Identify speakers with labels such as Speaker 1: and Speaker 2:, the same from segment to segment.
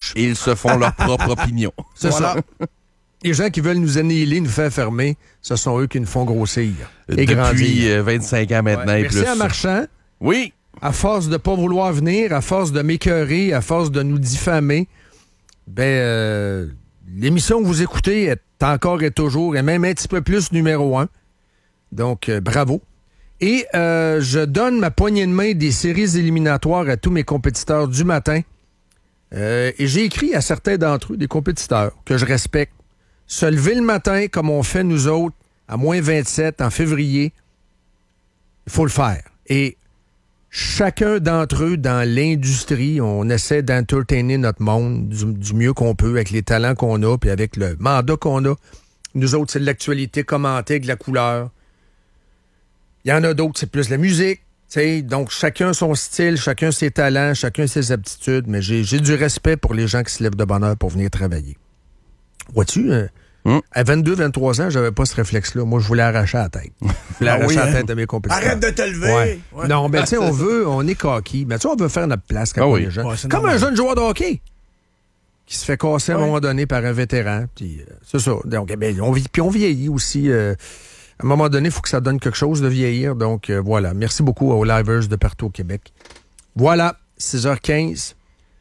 Speaker 1: bouche.
Speaker 2: Et ils se font leur propre opinion.
Speaker 1: C'est ça. Les gens qui veulent nous annihiler, nous faire fermer, ce sont eux qui nous font grossir et grandir.
Speaker 2: Depuis 25 ans maintenant et plus.
Speaker 1: Merci à Marchand.
Speaker 2: Oui.
Speaker 1: À force de ne pas vouloir venir, à force de m'écœurer, à force de nous diffamer, l'émission que vous écoutez est encore et toujours, et même un petit peu plus numéro 1. Donc, bravo. Et je donne ma poignée de main des séries éliminatoires à tous mes compétiteurs du matin. Et j'ai écrit à certains d'entre eux, des compétiteurs, que je respecte. Se lever le matin, comme on fait nous autres, à moins 27 en février, il faut le faire. Et chacun d'entre eux, dans l'industrie, on essaie d'entertainer notre monde du mieux qu'on peut, avec les talents qu'on a, puis avec le mandat qu'on a. Nous autres, c'est de l'actualité commentée avec de la couleur. Il y en a d'autres, c'est plus la musique. T'sais, donc, chacun son style, chacun ses talents, chacun ses aptitudes, mais j'ai du respect pour les gens qui se lèvent de bonne heure pour venir travailler. Vois-tu, à 22, 23 ans, j'avais pas ce réflexe-là. Moi, je voulais arracher la tête. Je voulais arracher la tête de mes compétiteurs.
Speaker 3: Arrête de te lever!
Speaker 1: Ouais. Non, ben, tu sais, on est coquille. Mais tu sais, on veut faire notre place quand on est jeune. Comme un jeune joueur de hockey qui se fait casser à un moment donné par un vétéran. Puis, c'est ça. Donc, on vieillit aussi. À un moment donné, il faut que ça donne quelque chose de vieillir. Donc, voilà. Merci beaucoup aux livers de partout au Québec. Voilà, 6h15.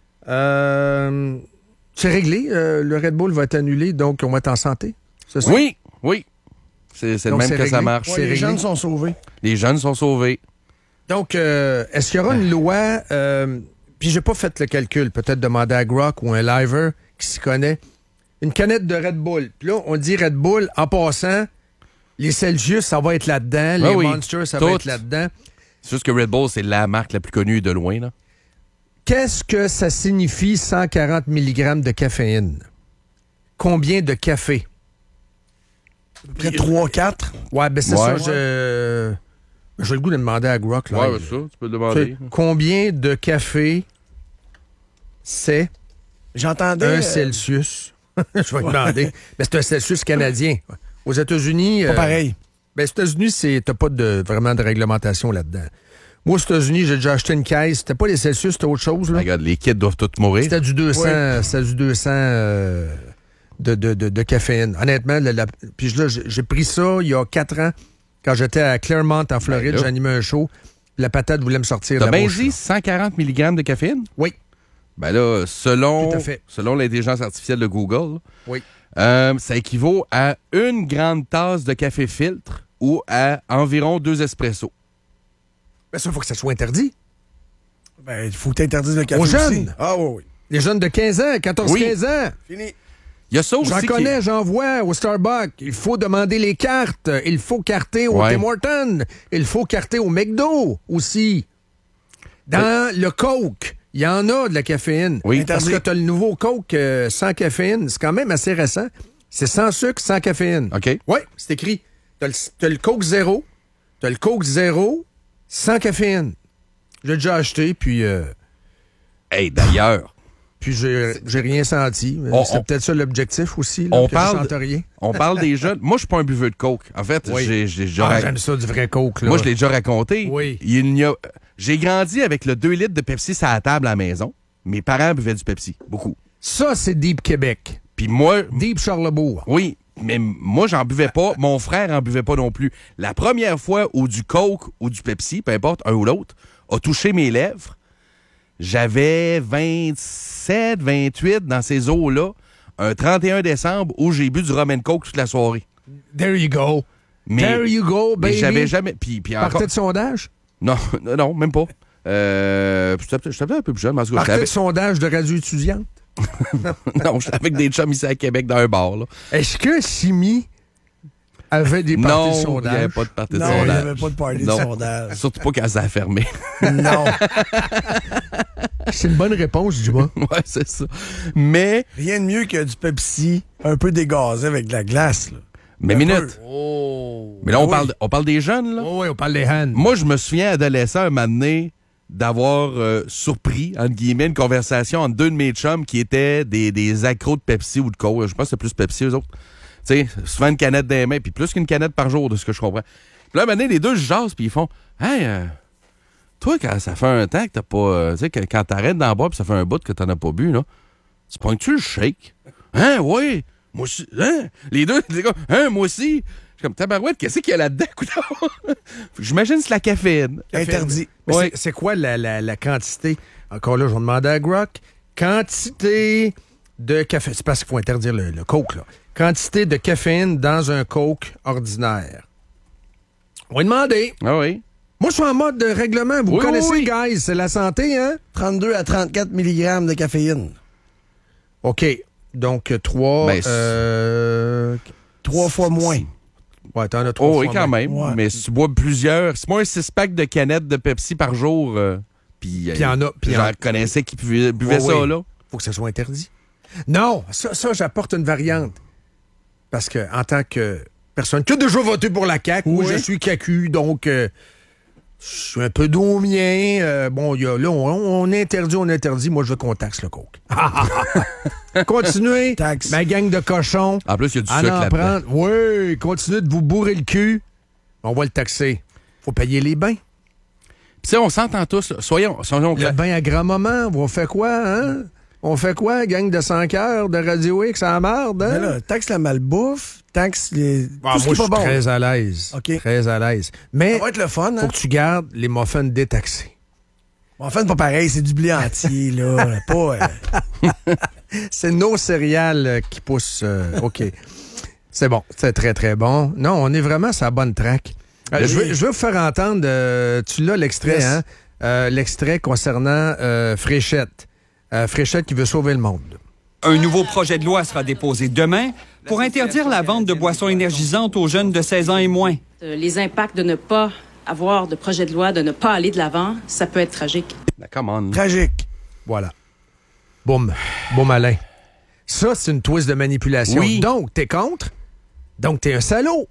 Speaker 1: C'est réglé. Le Red Bull va être annulé, donc on va être en santé. C'est ça?
Speaker 2: Oui. C'est le même que ça marche.
Speaker 3: Ouais, les jeunes sont sauvés.
Speaker 2: Les jeunes sont sauvés.
Speaker 1: Donc, est-ce qu'il y aura une loi... puis j'ai pas fait le calcul. Peut-être demander à Grok ou un liver qui s'y connaît. Une canette de Red Bull. Puis là, on dit Red Bull, en passant, les Celsius, ça va être là-dedans. Les Monsters, ça va être là-dedans.
Speaker 2: C'est juste que Red Bull, c'est la marque la plus connue de loin, là.
Speaker 1: Qu'est-ce que ça signifie 140 mg de caféine? Combien de café?
Speaker 3: Près de 3-4.
Speaker 1: Ouais, ben c'est ça. J'ai le goût de demander à Grok. Là,
Speaker 2: ouais, ça, tu peux le demander.
Speaker 1: Combien de café c'est
Speaker 3: J'entendais...
Speaker 1: un Celsius? Je vais demander. Ben, c'est un Celsius canadien. Aux États-Unis...
Speaker 3: Pas pareil.
Speaker 1: Ben, aux États-Unis, t'as pas vraiment de réglementation là-dedans. Moi, aux États-Unis, j'ai déjà acheté une caisse. C'était pas les Celsius, c'était autre chose. Là.
Speaker 2: Regarde, les kids doivent tous mourir.
Speaker 1: C'était du 200, c'était du 200 de caféine. Honnêtement, puis là, j'ai pris ça il y a 4 ans, quand j'étais à Claremont, en Floride. J'animais un show. La patate voulait me sortir de la bouche.
Speaker 2: T'as bien dit 140 mg de caféine?
Speaker 1: Oui.
Speaker 2: Ben là, selon l'intelligence artificielle de Google,
Speaker 1: oui.
Speaker 2: Ça équivaut à une grande tasse de café filtre ou à environ 2 espressos.
Speaker 1: Ben ça, il faut que ça soit interdit.
Speaker 3: Ben, il faut que tu interdises le café
Speaker 1: aux
Speaker 3: aussi.
Speaker 1: Jeunes.
Speaker 3: Ah oui.
Speaker 1: Les jeunes de 15 ans, 14-15 ans.
Speaker 3: Fini.
Speaker 2: Il y a ça aussi.
Speaker 1: J'en connais, j'en vois au Starbucks. Il faut demander les cartes. Il faut carter au Tim Hortons. Il faut carter au McDo aussi. Dans le Coke, il y en a de la caféine.
Speaker 2: Oui.
Speaker 1: Parce que tu as le nouveau Coke sans caféine. C'est quand même assez récent. C'est sans sucre, sans caféine.
Speaker 2: OK.
Speaker 1: Oui, c'est écrit. T'as le Coke Zéro. T'as le Coke Zéro sans caféine. J'ai déjà acheté, puis...
Speaker 2: Hey, d'ailleurs...
Speaker 1: Puis j'ai rien senti. C'est peut-être ça l'objectif aussi, là,
Speaker 2: on parle des jeunes. Moi, je suis pas un buveux de Coke. En fait,
Speaker 1: j'aime ça, du vrai Coke. Là.
Speaker 2: Moi, je l'ai déjà raconté.
Speaker 1: Oui.
Speaker 2: J'ai grandi avec le 2 litres de Pepsi sur la table à la maison. Mes parents buvaient du Pepsi. Beaucoup.
Speaker 1: Ça, c'est Deep Québec.
Speaker 2: Puis moi...
Speaker 1: Deep Charlebourg.
Speaker 2: Oui, mais moi, j'en buvais pas. Mon frère en buvait pas non plus. La première fois où du Coke ou du Pepsi, peu importe, un ou l'autre, a touché mes lèvres, j'avais 27, 28 dans ces eaux-là, un 31 décembre où j'ai bu du rum and coke toute la soirée.
Speaker 1: There you go. There you go, baby.
Speaker 2: Mais j'avais jamais... Puis
Speaker 1: Partait de sondage?
Speaker 2: Non, même pas. J'étais un peu plus jeune.
Speaker 1: Partait de sondage de radio étudiante?
Speaker 2: Non, j'étais avec des chums ici à Québec dans un bar. Là.
Speaker 1: Est-ce que Simi avait des parties de sondage?
Speaker 2: Non, il n'y avait pas de parties de
Speaker 3: sondage. Non, il n'y avait pas de parties de sondage.
Speaker 2: Surtout pas quand ça a fermé.
Speaker 3: Non.
Speaker 1: C'est une bonne réponse, du moins.
Speaker 2: Ouais, c'est ça. Mais...
Speaker 3: Rien de mieux que du Pepsi un peu dégazé avec de la glace. Là.
Speaker 2: Mais minute. Mais là, on parle des jeunes, là.
Speaker 1: Oui, on parle des hands.
Speaker 2: Moi, je me souviens, adolescent, un moment donné, d'avoir surpris, entre guillemets, une conversation entre 2 de mes chums qui étaient des accros de Pepsi ou de Coke. Je pense que c'est plus Pepsi, eux autres. Tu sais, souvent une canette dans les mains, puis plus qu'une canette par jour, de ce que je comprends. Puis là, un moment donné, les deux se jasent, puis ils font « Hey, toi, quand ça fait un temps que t'as pas... tu sais, quand t'arrêtes d'en boire, puis ça fait un bout que t'en as pas bu, là, Tu pognes-tu le shake? Hein, oui. Moi aussi. Hein? Les deux, les gars, hein, moi aussi. Je suis comme, tabarouette, qu'est-ce qu'il y a là-dedans, coudonc? J'imagine que c'est la caféine.
Speaker 3: Interdit.
Speaker 1: Mais
Speaker 2: Ouais.
Speaker 1: c'est quoi la quantité? Encore là, je vais demander à Grok. Quantité de café. C'est parce qu'il faut interdire le coke, là. Quantité de caféine dans un coke ordinaire. On va demander.
Speaker 2: Ah oui.
Speaker 1: Moi, je suis en mode de règlement. Vous
Speaker 2: Oui,
Speaker 1: connaissez,
Speaker 2: oui.
Speaker 1: guys. C'est la santé, hein?
Speaker 3: 32 à 34 mg de caféine.
Speaker 1: OK. Donc, 3...
Speaker 2: Ben,
Speaker 3: 3 fois moins.
Speaker 1: Ouais, t'en as 3
Speaker 2: Oh
Speaker 1: fois
Speaker 2: oui, quand
Speaker 1: moins.
Speaker 2: même.
Speaker 3: Ouais.
Speaker 2: Mais si tu bois plusieurs, c'est moi un 6-pack de canettes de Pepsi par jour. Puis
Speaker 1: Puis il y en a- puis il y en
Speaker 2: j'en
Speaker 1: a-
Speaker 2: connaissais qui buvaient
Speaker 1: Ouais,
Speaker 2: ça,
Speaker 1: oui.
Speaker 2: là.
Speaker 1: Faut que ça soit interdit. Non, ça j'apporte une variante. Parce que, en tant que personne qui a déjà voté pour la CAQ, moi,
Speaker 3: Oui.
Speaker 1: je suis CAQ, donc je suis un peu domien. Bon, là, on interdit. Moi, je veux qu'on taxe le coke. Continuez,
Speaker 3: Taxe.
Speaker 1: ma gang de cochons.
Speaker 2: En plus, il y a du
Speaker 1: à
Speaker 2: sucre
Speaker 1: en
Speaker 2: là-dedans.
Speaker 1: prendre. Oui, continuez de vous bourrer le cul. On va le taxer. Faut payer les bains.
Speaker 2: Puis on s'entend tous, là. Soyons
Speaker 1: Le
Speaker 2: clairs.
Speaker 1: bain à grand-maman, on fait quoi, hein? On fait quoi, gang de 100 cœurs de Radio X à la marde, hein?
Speaker 3: Mais là, taxe la malbouffe, taxe les.
Speaker 1: Ah,
Speaker 3: tout ce
Speaker 1: moi,
Speaker 3: qui
Speaker 1: je
Speaker 3: est
Speaker 1: suis
Speaker 3: pas bon.
Speaker 1: très à l'aise.
Speaker 3: OK.
Speaker 1: Très à l'aise. Mais
Speaker 3: Ça va être le fun,
Speaker 1: faut
Speaker 3: hein?
Speaker 1: que tu gardes les muffins détaxés.
Speaker 3: En fait, c'est pas pareil, c'est du blé entier, là. Pas.
Speaker 1: C'est nos céréales qui poussent. OK. C'est bon. C'est très, très bon. Non, on est vraiment sur la bonne track.
Speaker 3: Oui.
Speaker 1: Je veux vous faire entendre, tu l'as l'extrait,
Speaker 3: Yes.
Speaker 1: hein? L'extrait concernant Fréchette. Fréchette qui veut sauver le monde.
Speaker 4: Un nouveau projet de loi sera déposé demain pour interdire la vente de boissons énergisantes aux jeunes de 16 ans et moins.
Speaker 5: Les impacts de ne pas avoir de projet de loi, de ne pas aller de l'avant, ça peut être tragique.
Speaker 2: Come on.
Speaker 3: Tragique.
Speaker 1: Voilà. Boum. Boum, Alain. Ça, c'est une twist de manipulation.
Speaker 2: Oui.
Speaker 1: Donc, t'es contre. Donc, t'es un salaud.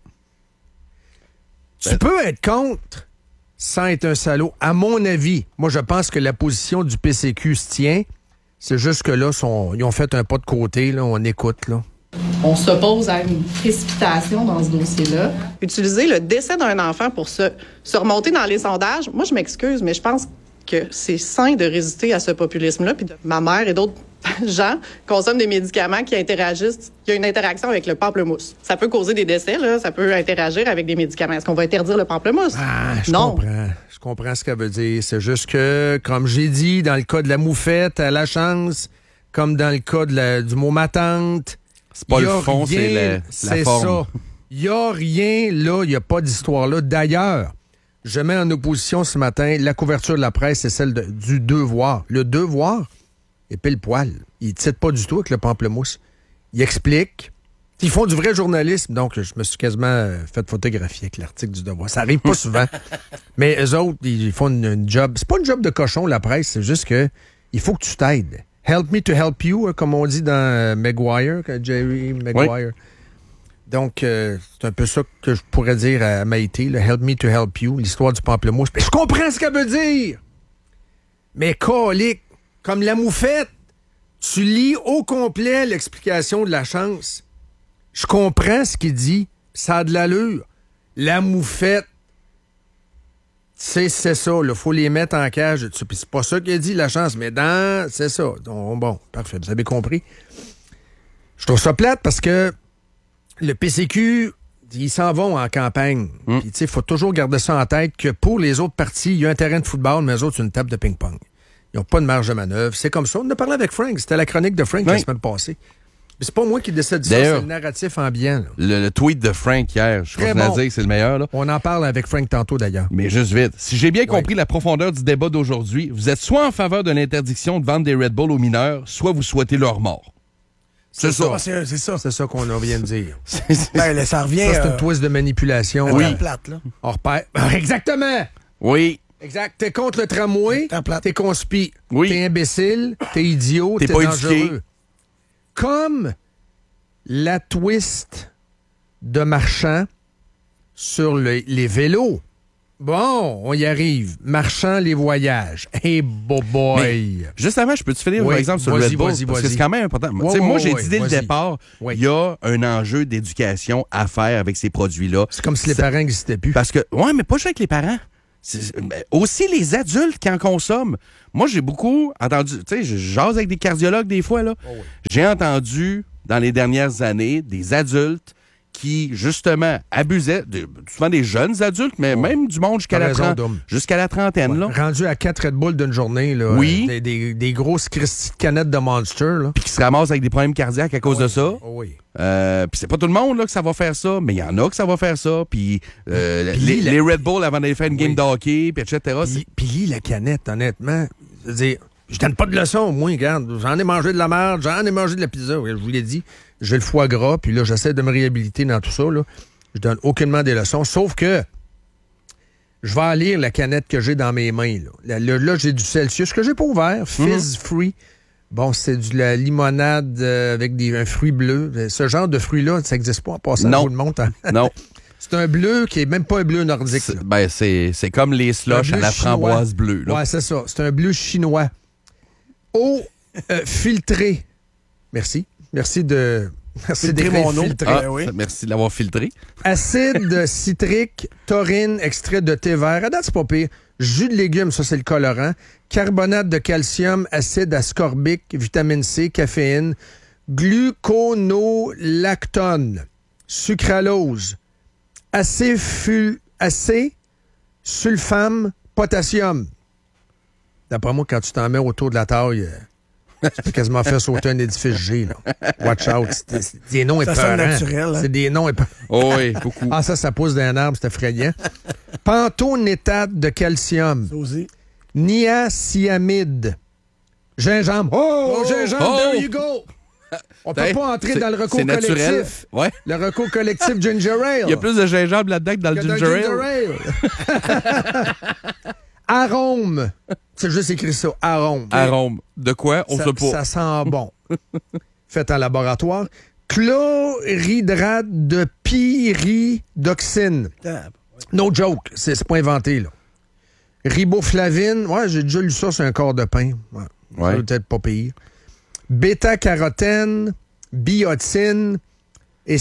Speaker 1: Tu peux être contre sans être un salaud. À mon avis, moi, je pense que la position du PCQ se tient. C'est juste que là, ils ont fait un pas de côté. Là, on écoute. Là.
Speaker 6: On s'oppose à une précipitation dans ce dossier-là.
Speaker 7: Utiliser le décès d'un enfant pour se remonter dans les sondages, moi, je m'excuse, mais je pense que c'est sain de résister à ce populisme-là. Puis ma mère et d'autres gens consomment des médicaments qui interagissent, qui ont une interaction avec le pamplemousse. Ça peut causer des décès, là, ça peut interagir avec des médicaments. Est-ce qu'on va interdire le pamplemousse?
Speaker 1: Ah, je
Speaker 7: Non.
Speaker 1: comprends. Je comprends ce qu'elle veut dire. C'est juste que, comme j'ai dit, dans le cas de la moufette, à la chance, comme dans le cas du mot ma tante,
Speaker 2: C'est pas
Speaker 1: y
Speaker 2: le
Speaker 1: a
Speaker 2: fond, c'est
Speaker 1: rien,
Speaker 2: la
Speaker 1: c'est
Speaker 2: forme.
Speaker 1: ça. Il n'y a rien là, il n'y a pas d'histoire là. D'ailleurs, je mets en opposition ce matin la couverture de la presse, c'est celle du Devoir. Le Devoir est pile poil. Il ne titre pas du tout avec le pamplemousse. Il explique. Ils font du vrai journalisme, donc je me suis quasiment fait photographier avec l'article du Devoir. Ça arrive pas souvent. Mais eux autres, ils font une job. C'est pas une job de cochon, la presse, c'est juste que il faut que tu t'aides. Help me to help you, comme on dit dans Maguire, Jerry Maguire. Donc, c'est un peu ça que je pourrais dire à Maïté, le Help me to help you, l'histoire du pamplemousse. Mais je comprends ce qu'elle veut dire! Mais colique, comme la moufette, tu lis au complet l'explication de la chance. Je comprends ce qu'il dit, ça a de l'allure. La moufette, c'est ça, il faut les mettre en cage. Puis c'est pas ça qu'il a dit, la chance, mais c'est ça. Donc, bon, parfait, vous avez compris. Je trouve ça plate parce que le PCQ, ils s'en vont en campagne. Puis, tu sais, il faut toujours garder ça en tête que pour les autres partis, il y a un terrain de football, mais eux autres, c'est une table de ping-pong. Ils n'ont pas de marge de manœuvre. C'est comme ça. On en a parlé avec Frank. C'était la chronique de Frank la semaine passée. Mais c'est pas moi qui décide de ça,
Speaker 2: D'ailleurs,
Speaker 1: c'est le narratif ambiant. Là.
Speaker 2: Le tweet de Frank hier, je
Speaker 1: Très
Speaker 2: continue à
Speaker 1: bon.
Speaker 2: dire que c'est le meilleur, là.
Speaker 1: On en parle avec Frank tantôt, d'ailleurs.
Speaker 2: Mais juste vite, si j'ai bien compris la profondeur du débat d'aujourd'hui, vous êtes soit en faveur de l'interdiction de vendre des Red Bull aux mineurs, soit vous souhaitez leur mort. C'est ça.
Speaker 3: Ah, c'est ça.
Speaker 1: C'est ça qu'on vient de dire.
Speaker 3: Ben, là, ça revient.
Speaker 1: Ça, c'est une twist de manipulation.
Speaker 3: à
Speaker 1: Oui.
Speaker 3: terre plate, là.
Speaker 1: On repère. Exactement!
Speaker 2: Oui.
Speaker 1: Exact. T'es contre le tramway,
Speaker 3: Terre plate.
Speaker 1: t'es conspi.
Speaker 2: Oui.
Speaker 1: T'es imbécile, t'es idiot,
Speaker 2: T'es
Speaker 1: t'es
Speaker 2: pas
Speaker 1: dangereux.
Speaker 2: éduqué.
Speaker 1: Comme la twist de Marchand sur les vélos. Bon, on y arrive. Marchand, les voyages. Hey, boy.
Speaker 2: Juste avant, je peux te finir
Speaker 1: Oui,
Speaker 2: par exemple sur le
Speaker 1: vas-y,
Speaker 2: Red Bull?
Speaker 1: vas-y,
Speaker 2: Parce que
Speaker 1: vas-y.
Speaker 2: c'est quand même important.
Speaker 1: Ouais,
Speaker 2: Tu sais,
Speaker 1: ouais,
Speaker 2: moi, j'ai
Speaker 1: ouais,
Speaker 2: dit dès le
Speaker 1: vas-y.
Speaker 2: départ,
Speaker 1: Oui.
Speaker 2: il y a un enjeu d'éducation à faire avec ces produits-là.
Speaker 1: C'est comme si les parents n'existaient plus.
Speaker 2: Parce que, ouais, mais pas juste avec les parents. Aussi les adultes qui en consomment. Moi, j'ai beaucoup entendu, tu sais, je jase avec des cardiologues des fois, là. Oh oui. J'ai entendu, dans les dernières années, des adultes qui, justement, abusaient, souvent des jeunes adultes, mais même du monde jusqu'à la trentaine.
Speaker 1: Ouais.
Speaker 2: Là.
Speaker 1: Rendu à 4 Red Bull d'une journée. Là,
Speaker 2: oui.
Speaker 1: Des grosses canettes de Monster.
Speaker 2: Puis qui se ramassent avec des problèmes cardiaques à cause de ça.
Speaker 1: Oui.
Speaker 2: Puis c'est pas tout le monde là, que ça va faire ça, mais il y en a que ça va faire ça. Puis les Red Bull avant d'aller faire une game de hockey, puis etc.
Speaker 1: Puis lis la canette, honnêtement. Je veux dire, je donne pas de leçons, moi, regarde. J'en ai mangé de la merde, j'en ai mangé de la pizza. Je vous l'ai dit, j'ai le foie gras, puis là, j'essaie de me réhabiliter dans tout ça. Là. Je donne aucunement des leçons, sauf que je vais aller lire la canette que j'ai dans mes mains. Là, j'ai du Celsius que j'ai pas ouvert, Fizz Free. Bon, c'est de la limonade avec un fruit bleu. Ce genre de fruit-là, ça n'existe pas en passant tout le monde.
Speaker 2: Non.
Speaker 1: C'est un bleu qui est même pas un bleu nordique.
Speaker 2: C'est comme les slushs à la framboise bleue. Là.
Speaker 1: Ouais, c'est ça. C'est un bleu chinois. Eau filtrée. Merci. Merci d'écrire
Speaker 3: mon eau.
Speaker 2: Oui. Merci de l'avoir filtré.
Speaker 1: Acide citrique, taurine, extrait de thé vert. À date, c'est pas pire. Jus de légumes, ça, c'est le colorant. Carbonate de calcium, acide ascorbique, vitamine C, caféine, gluconolactone, sucralose, sulfame, potassium. D'après moi, quand tu t'en mets autour de la taille, tu peux quasiment faire sauter un édifice G. Là. Watch out. C'est des noms épeurants.
Speaker 3: Ça sonne naturel. Hein?
Speaker 1: C'est des noms épeurants.
Speaker 2: Oh oui, beaucoup.
Speaker 1: Ah, ça pousse d'un arbre, c'est effrayant. Pantonétate de calcium. Niacinamide. Gingembre. Oh, gingembre, there you go. On peut pas entrer dans le recours collectif.
Speaker 2: Ouais.
Speaker 1: Le recours collectif Ginger Ale.
Speaker 2: Il y a plus de gingembre là-dedans que dans le Ginger Ale.
Speaker 1: Arôme. C'est juste écrit ça, arôme.
Speaker 2: Arôme. De quoi? On sait pas.
Speaker 1: Ça sent bon. Fait en laboratoire. Chlorhydrate de pyridoxine. No joke. C'est pas inventé, là. Riboflavine. Ouais, j'ai déjà lu ça sur un corps de pain. Ouais. Ça peut être pas pire. Bêta-carotène, biotine et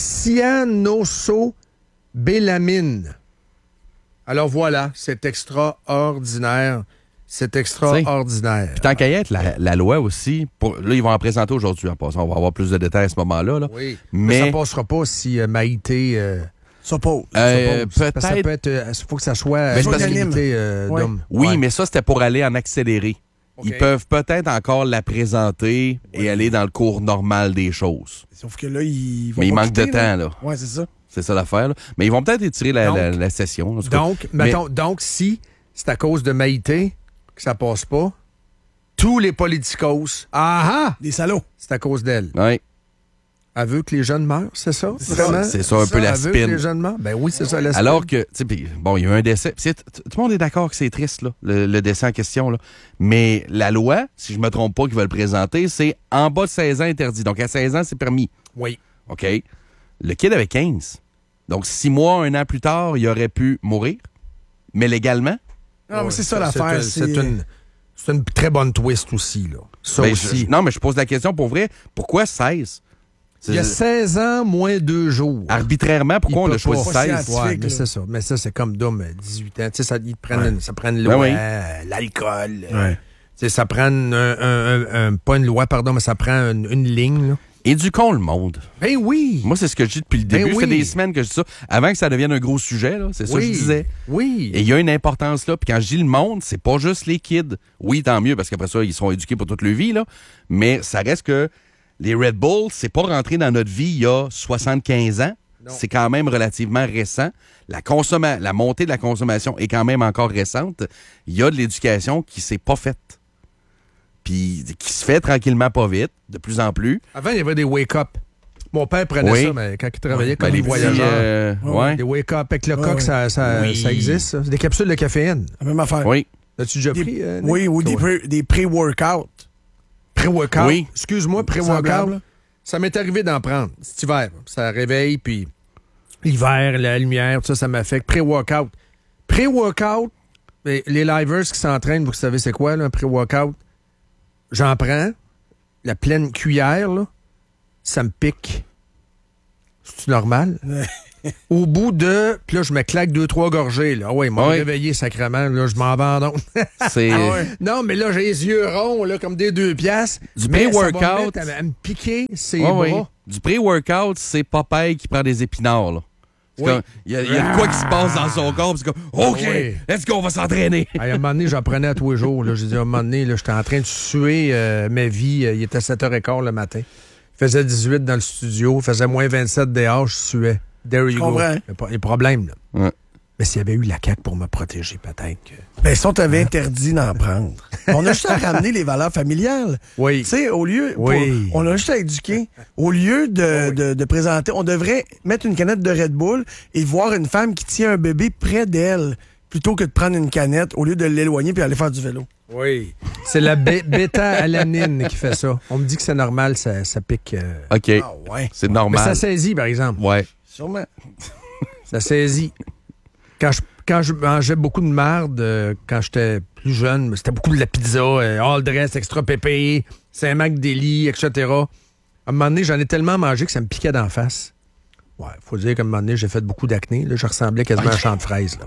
Speaker 1: cyanosobélamine. Alors voilà, c'est extraordinaire. C'est extraordinaire.
Speaker 2: Puis tant qu'à y être, la loi aussi, là, ils vont en présenter aujourd'hui en passant. On va avoir plus de détails à ce moment-là. Là.
Speaker 1: Oui, mais ça passera pas si Maïté s'oppose.
Speaker 2: Peut-être.
Speaker 1: Ça peut être. Il faut que ça soit unanimité d'hommes.
Speaker 2: Oui, mais ça, c'était pour aller en accéléré. Okay. Ils peuvent peut-être encore la présenter et aller dans le cours normal des choses.
Speaker 3: Sauf que là, ils vont.
Speaker 2: Mais il manque de temps, là.
Speaker 3: Oui, c'est ça.
Speaker 2: C'est ça l'affaire. Là. Mais ils vont peut-être étirer la session.
Speaker 1: Donc, si c'est à cause de Maïté que ça passe pas, tous les politicos,
Speaker 3: des salauds,
Speaker 1: c'est à cause d'elle.
Speaker 2: Oui.
Speaker 1: Elle veut que les jeunes meurent, c'est ça? Vraiment?
Speaker 2: C'est ça un peu la spin.
Speaker 1: Elle veut que les jeunes meurent? Ben oui, c'est ça la spin.
Speaker 2: Alors que, tu sais, bon, il y a eu un décès. Tout le monde est d'accord que c'est triste, là, le décès en question. Là. Mais la loi, si je me trompe pas, qu'ils veulent présenter, c'est en bas de 16 ans interdit. Donc, à 16 ans, c'est permis.
Speaker 1: Oui.
Speaker 2: OK. Le kid avait 15. Donc, 6 mois, 1 an plus tard, il aurait pu mourir. Mais légalement.
Speaker 3: Non, mais c'est ça l'affaire.
Speaker 1: C'est une très bonne twist aussi, là. Ça aussi.
Speaker 2: Non, mais je pose la question pour vrai. Pourquoi 16?
Speaker 1: Il y a 16 ans, moins 2 jours.
Speaker 2: Arbitrairement, pourquoi on a choisi 16?
Speaker 1: Ouais, mais c'est ça. Mais ça, c'est comme d'homme, 18 ans. Tu sais, ça prend une loi, l'alcool. Tu sais, ça prend pas une loi, pardon, mais ça prend une ligne, là.
Speaker 2: Éduquons le monde.
Speaker 1: Ben oui!
Speaker 2: Moi, c'est ce que je dis depuis le début. Ça fait des semaines que je dis ça. Avant que ça devienne un gros sujet, là, c'est ça que je disais.
Speaker 1: Oui.
Speaker 2: Et il y a une importance là. Puis quand je dis le monde, c'est pas juste les kids. Oui, tant mieux, parce qu'après ça, ils seront éduqués pour toute leur vie, là. Mais ça reste que les Red Bull, c'est pas rentré dans notre vie il y a 75 ans. Non. C'est quand même relativement récent. La montée de la consommation est quand même encore récente. Il y a de l'éducation qui s'est pas faite. Puis qui se fait tranquillement pas vite, de plus en plus.
Speaker 1: Avant, il y avait des wake-up. Mon père prenait ça, mais quand il travaillait comme les voyageurs. Des wake-up avec le coq, ça existe, ça. C'est des capsules de caféine.
Speaker 3: La même affaire.
Speaker 2: Oui.
Speaker 1: As-tu déjà pris?
Speaker 3: Oui, ou des pré-workout.
Speaker 1: Pré-workout?
Speaker 3: Oui.
Speaker 1: Excuse-moi, pré-workout. Ça m'est arrivé d'en prendre cet hiver. Ça réveille, puis l'hiver, la lumière, tout ça, ça m'affecte. Pré-workout. Pré-workout, les livers qui s'entraînent, vous savez c'est quoi, là, un pré-workout? J'en prends, la pleine cuillère, là, ça me pique. C'est-tu normal? Au bout de... Puis là, je me claque 2-3 gorgées. Là. Ah ouais, ils m'ont réveillé sacrément. Là, je m'abandonne.
Speaker 2: C'est...
Speaker 1: Non, mais là, j'ai les yeux ronds, là, comme des 2 piastres.
Speaker 2: Du pré-workout.
Speaker 1: Ça va me piquer ses bras.
Speaker 2: Oui. Du pré-workout, c'est Popeye qui prend des épinards, là. Il y a de quoi qui se passe dans son corps, puis c'est comme, OK, let's go, on va s'entraîner.
Speaker 1: À un moment donné, j'en prenais à tous les jours. J'ai dit, à un moment donné, j'étais en train de suer ma vie. Il était 7h15 le matin. Il faisait 18 dans le studio. Il faisait moins 27 dehors, je suais. There you go. Il y a des problèmes, là. Ouais. Mais s'il y avait eu la CAQ pour me protéger, peut-être que...
Speaker 3: Ben, si on t'avait interdit d'en prendre. On a juste à ramener les valeurs familiales.
Speaker 1: Oui.
Speaker 3: Tu sais, au lieu... on a juste à éduquer. Au lieu de présenter... On devrait mettre une canette de Red Bull et voir une femme qui tient un bébé près d'elle plutôt que de prendre une canette au lieu de l'éloigner puis aller faire du vélo.
Speaker 1: Oui. C'est la bêta-alanine qui fait ça. On me dit que c'est normal, ça pique...
Speaker 2: OK.
Speaker 3: Ah ouais.
Speaker 2: C'est normal.
Speaker 1: Mais ça saisit, par exemple.
Speaker 2: Ouais.
Speaker 3: Sûrement.
Speaker 1: Ça saisit. Quand je mangeais beaucoup de marde, quand j'étais plus jeune, c'était beaucoup de la pizza, all dress, extra pépé, Saint-Mac Deli, etc. À un moment donné, j'en ai tellement mangé que ça me piquait d'en face. Ouais, faut dire qu'à un moment donné, j'ai fait beaucoup d'acné. Là, je ressemblais quasiment à un champ de fraises.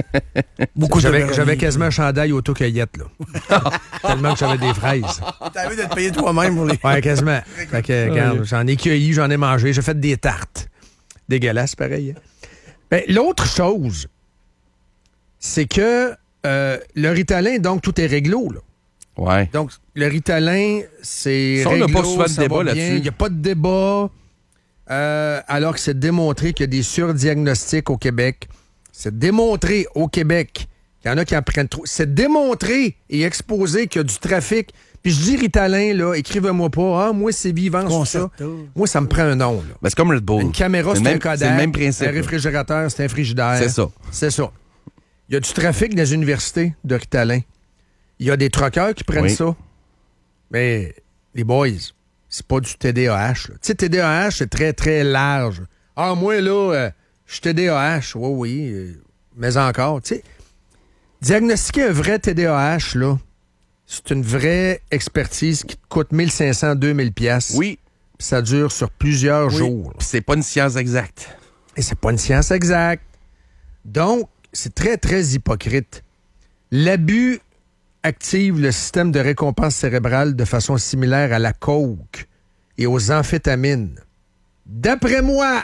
Speaker 1: J'avais quasiment un chandail auto-cueillette. Là. Tellement que j'avais des fraises.
Speaker 3: T'avais de te payer toi-même pour les...
Speaker 1: Ouais, quasiment. Fait que, regarde, j'en ai cueilli, j'en ai mangé. J'ai fait des tartes. Dégueulasse, pareil. Ben, l'autre chose... c'est que le Ritalin, donc, tout est réglo, là.
Speaker 2: Ouais.
Speaker 1: Donc, le Ritalin, c'est
Speaker 2: ça,
Speaker 1: réglo,
Speaker 2: on n'a pas souvent de débat là-dessus.
Speaker 1: Il n'y a pas de débat, alors que c'est démontré qu'il y a des surdiagnostics au Québec. C'est démontré au Québec qu'il y en a qui en prennent trop. C'est démontré et exposé qu'il y a du trafic. Puis je dis Ritalin, là, écrivez-moi pas. Ah, moi, c'est vivant, c'est ça. Moi, ça me prend un nom, là.
Speaker 2: Ben, c'est comme Red Bull.
Speaker 1: Une caméra, c'est un Kodak.
Speaker 2: C'est le même principe.
Speaker 1: Un réfrigérateur, c'est un frigidaire.
Speaker 2: C'est ça.
Speaker 1: C'est ça. Il y a du trafic dans les universités de Ritalin. Il y a des troqueurs qui prennent ça. Mais les boys, c'est pas du TDAH. Tu sais, TDAH, c'est très, très large. Ah, moi, là, je suis TDAH. Oui, mais encore. Tu sais, diagnostiquer un vrai TDAH, là, c'est une vraie expertise qui te coûte 1500, 2000 pièces.
Speaker 2: Oui.
Speaker 1: Puis ça dure sur plusieurs jours.
Speaker 2: Puis c'est pas une science exacte.
Speaker 1: Et c'est pas une science exacte. Donc, c'est très, très hypocrite. L'abus active le système de récompense cérébrale de façon similaire à la coke et aux amphétamines. D'après moi,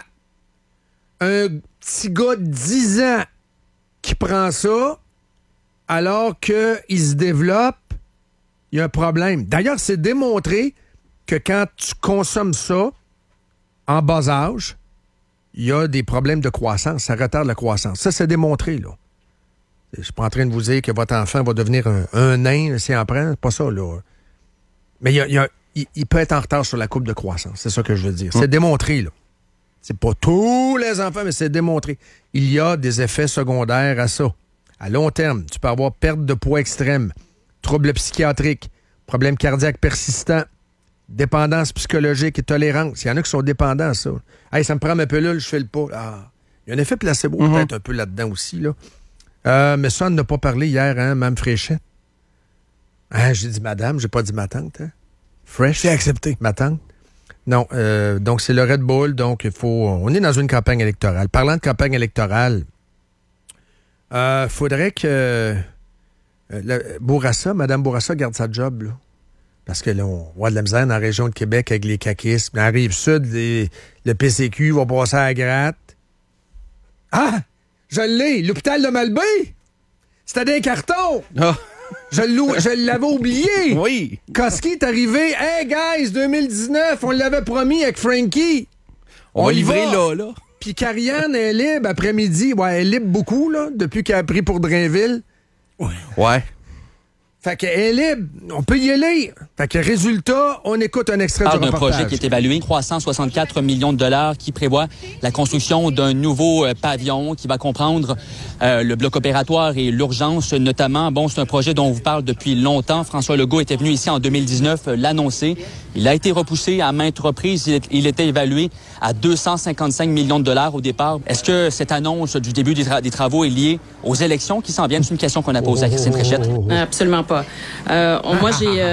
Speaker 1: un petit gars de 10 ans qui prend ça, alors qu'il se développe, il y a un problème. D'ailleurs, c'est démontré que quand tu consommes ça en bas âge, il y a des problèmes de croissance. Ça retarde la croissance. Ça, c'est démontré, là. Je suis pas en train de vous dire que votre enfant va devenir un nain s'il en prend. C'est pas ça, là. Mais il peut être en retard sur la courbe de croissance. C'est ça que je veux dire. C'est démontré, là. C'est pas tous les enfants, mais c'est démontré. Il y a des effets secondaires à ça. À long terme, tu peux avoir perte de poids extrême, troubles psychiatriques, problèmes cardiaques persistants, dépendance psychologique et tolérance. Il y en a qui sont dépendants à ça. Hey, ça me prend ma pilule, je fais le pas. Ah. Il y a un effet placebo peut-être un peu là-dedans aussi, là. Mais ça, on n'a pas parlé hier, hein, Mme Fréchette. Hein, j'ai dit madame, j'ai pas dit ma tante, hein? Fresh.
Speaker 3: C'est accepté.
Speaker 1: Ma tante. Non, donc c'est le Red Bull, donc il faut... On est dans une campagne électorale. Parlant de campagne électorale, faudrait que Mme Bourassa garde sa job, là. Parce que là, on voit de la misère dans la région de Québec avec les caquistes. Dans la Rive-Sud, le PCQ va passer à la gratte. Ah! Je l'ai! L'hôpital de Malbaie! C'était des cartons!
Speaker 2: Ah.
Speaker 1: Je l'avais oublié!
Speaker 2: Oui!
Speaker 1: Koski est arrivé. Hey, guys, 2019, on l'avait promis avec Frankie.
Speaker 2: On va livrer là.
Speaker 1: Puis Karianne est libre après-midi. Ouais, elle est libre beaucoup, là, depuis qu'elle a pris pour Drainville.
Speaker 2: Ouais.
Speaker 1: Fait qu'elle est libre. On peut y aller. Fait que résultat, on écoute un extrait du reportage.
Speaker 8: Un projet qui est évalué 364 millions de dollars qui prévoit la construction d'un nouveau pavillon qui va comprendre le bloc opératoire et l'urgence notamment. Bon, c'est un projet dont on vous parle depuis longtemps. François Legault était venu ici en 2019 l'annoncer. Il a été repoussé à maintes reprises. Il était évalué à 255 millions de dollars au départ. Est-ce que cette annonce du début des travaux est liée aux élections qui s'en viennent? C'est une question qu'on a posée à Christine Fréchette.
Speaker 5: Absolument pas. Moi,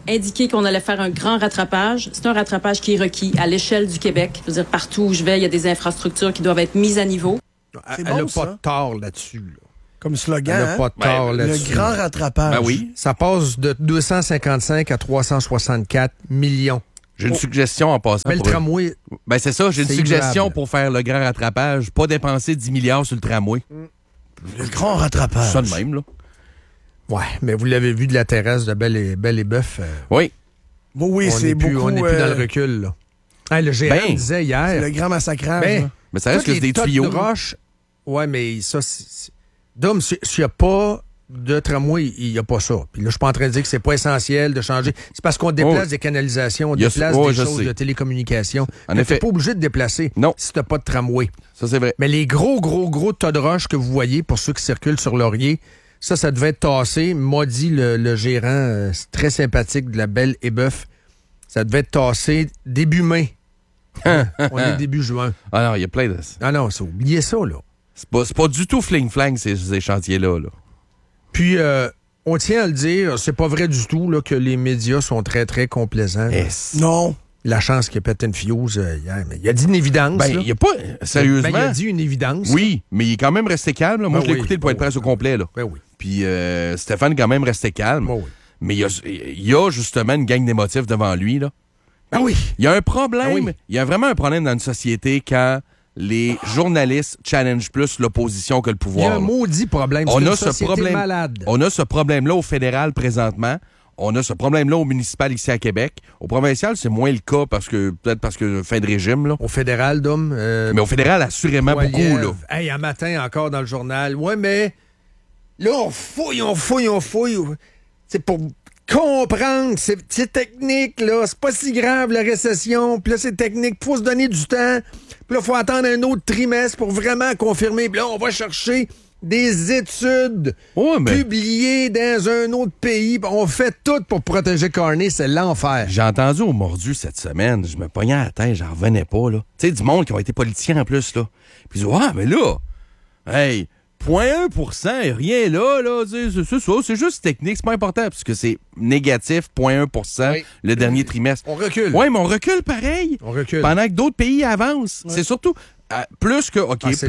Speaker 5: indiqué qu'on allait faire un grand rattrapage. C'est un rattrapage qui est requis à l'échelle du Québec. Je veux dire, partout où je vais, il y a des infrastructures qui doivent être mises à niveau.
Speaker 1: Elle n'a pas de tort là-dessus. Là.
Speaker 3: Comme slogan,
Speaker 1: elle n'a pas de tort là-dessus.
Speaker 3: Le grand rattrapage.
Speaker 2: Ben oui.
Speaker 1: Ça passe de 255 à 364 millions.
Speaker 2: J'ai une suggestion en passant.
Speaker 1: Mais le tramway...
Speaker 2: Ben c'est ça, j'ai une suggestion
Speaker 1: ignorable.
Speaker 2: pour faire le grand rattrapage. Pas dépenser 10 milliards sur le tramway.
Speaker 3: Le grand rattrapage.
Speaker 2: Ça de même, là.
Speaker 1: Ouais, mais vous l'avez vu de la terrasse de Belle et Bœuf.
Speaker 2: Oui.
Speaker 3: Oui, c'est beaucoup...
Speaker 1: On n'est plus dans le recul, là. Hey, le gérant disait hier...
Speaker 3: C'est le grand massacrage.
Speaker 2: Mais ça reste que c'est des tuyaux.
Speaker 1: De roche, ouais, mais ça... Dom, s'il n'y a pas de tramway, il n'y a pas ça. Puis là, je suis pas en train de dire que c'est pas essentiel de changer. C'est parce qu'on déplace des canalisations, on déplace des choses de télécommunications.
Speaker 2: En effet.
Speaker 1: T'es pas obligé de déplacer si t'as pas de tramway.
Speaker 2: Ça, c'est vrai.
Speaker 1: Mais les gros tas de roches que vous voyez, pour ceux qui circulent sur Laurier, ça devait être tassé. M'a dit le gérant très sympathique de la Belle et Bœuf. Ça devait être tassé début mai. On est début juin.
Speaker 2: Ah non, il y a plein de...
Speaker 1: Ah non, c'est oublié ça, là.
Speaker 2: C'est pas du tout fling-flang, ces chantiers-là. Là.
Speaker 1: Puis, on tient à le dire, c'est pas vrai du tout là, que les médias sont très, très complaisants.
Speaker 3: Non.
Speaker 1: La chance qu'il a pété une fuse hier. Mais il a dit une évidence.
Speaker 2: Ben, il a pas... Sérieusement...
Speaker 1: Ben, il a dit une évidence.
Speaker 2: Oui, mais il est quand même resté calme. Là. Moi, je l'ai écouté le point de presse au complet. Là.
Speaker 1: Ben oui.
Speaker 2: Puis Stéphane est quand même resté calme.
Speaker 1: Ben oui.
Speaker 2: Mais il y a justement une gang d'émotifs devant lui. Là.
Speaker 1: Ben oui.
Speaker 2: Il y a un problème.
Speaker 1: Ben oui.
Speaker 2: Il y a vraiment un problème dans une société quand les journalistes challengent plus l'opposition que le pouvoir.
Speaker 1: Il y a un maudit problème.
Speaker 2: On
Speaker 1: C'est
Speaker 2: a
Speaker 1: une
Speaker 2: ce
Speaker 1: société
Speaker 2: problème.
Speaker 1: malade.
Speaker 2: On a ce problème-là au fédéral présentement. On a ce problème-là au municipal ici à Québec. Au provincial, c'est moins le cas peut-être parce que fin de régime. Là.
Speaker 1: Au fédéral, Dom.
Speaker 2: Mais au fédéral, assurément beaucoup. Là.
Speaker 1: Hey, un matin encore dans le journal. Ouais, mais là, on fouille. C'est pour comprendre. C'est technique, là. C'est pas si grave, la récession. Puis là, c'est technique. Faut se donner du temps. Puis là, faut attendre un autre trimestre pour vraiment confirmer. Puis là, on va chercher des études publiées dans un autre pays. On fait tout pour protéger Carney. C'est l'enfer.
Speaker 2: J'ai entendu au mordu cette semaine. Je me pognais à la tête. J'en revenais pas, là. Tu sais, du monde qui ont été politiciens en plus, là. Puis ils disent, mais là, hey, 0,1%, rien là, c'est ça, c'est juste technique, c'est pas important, parce que c'est négatif, 0,1% le dernier trimestre.
Speaker 1: On recule.
Speaker 2: Oui, mais on recule pareil.
Speaker 1: On recule.
Speaker 2: Pendant que d'autres pays avancent. Ouais. C'est surtout, plus que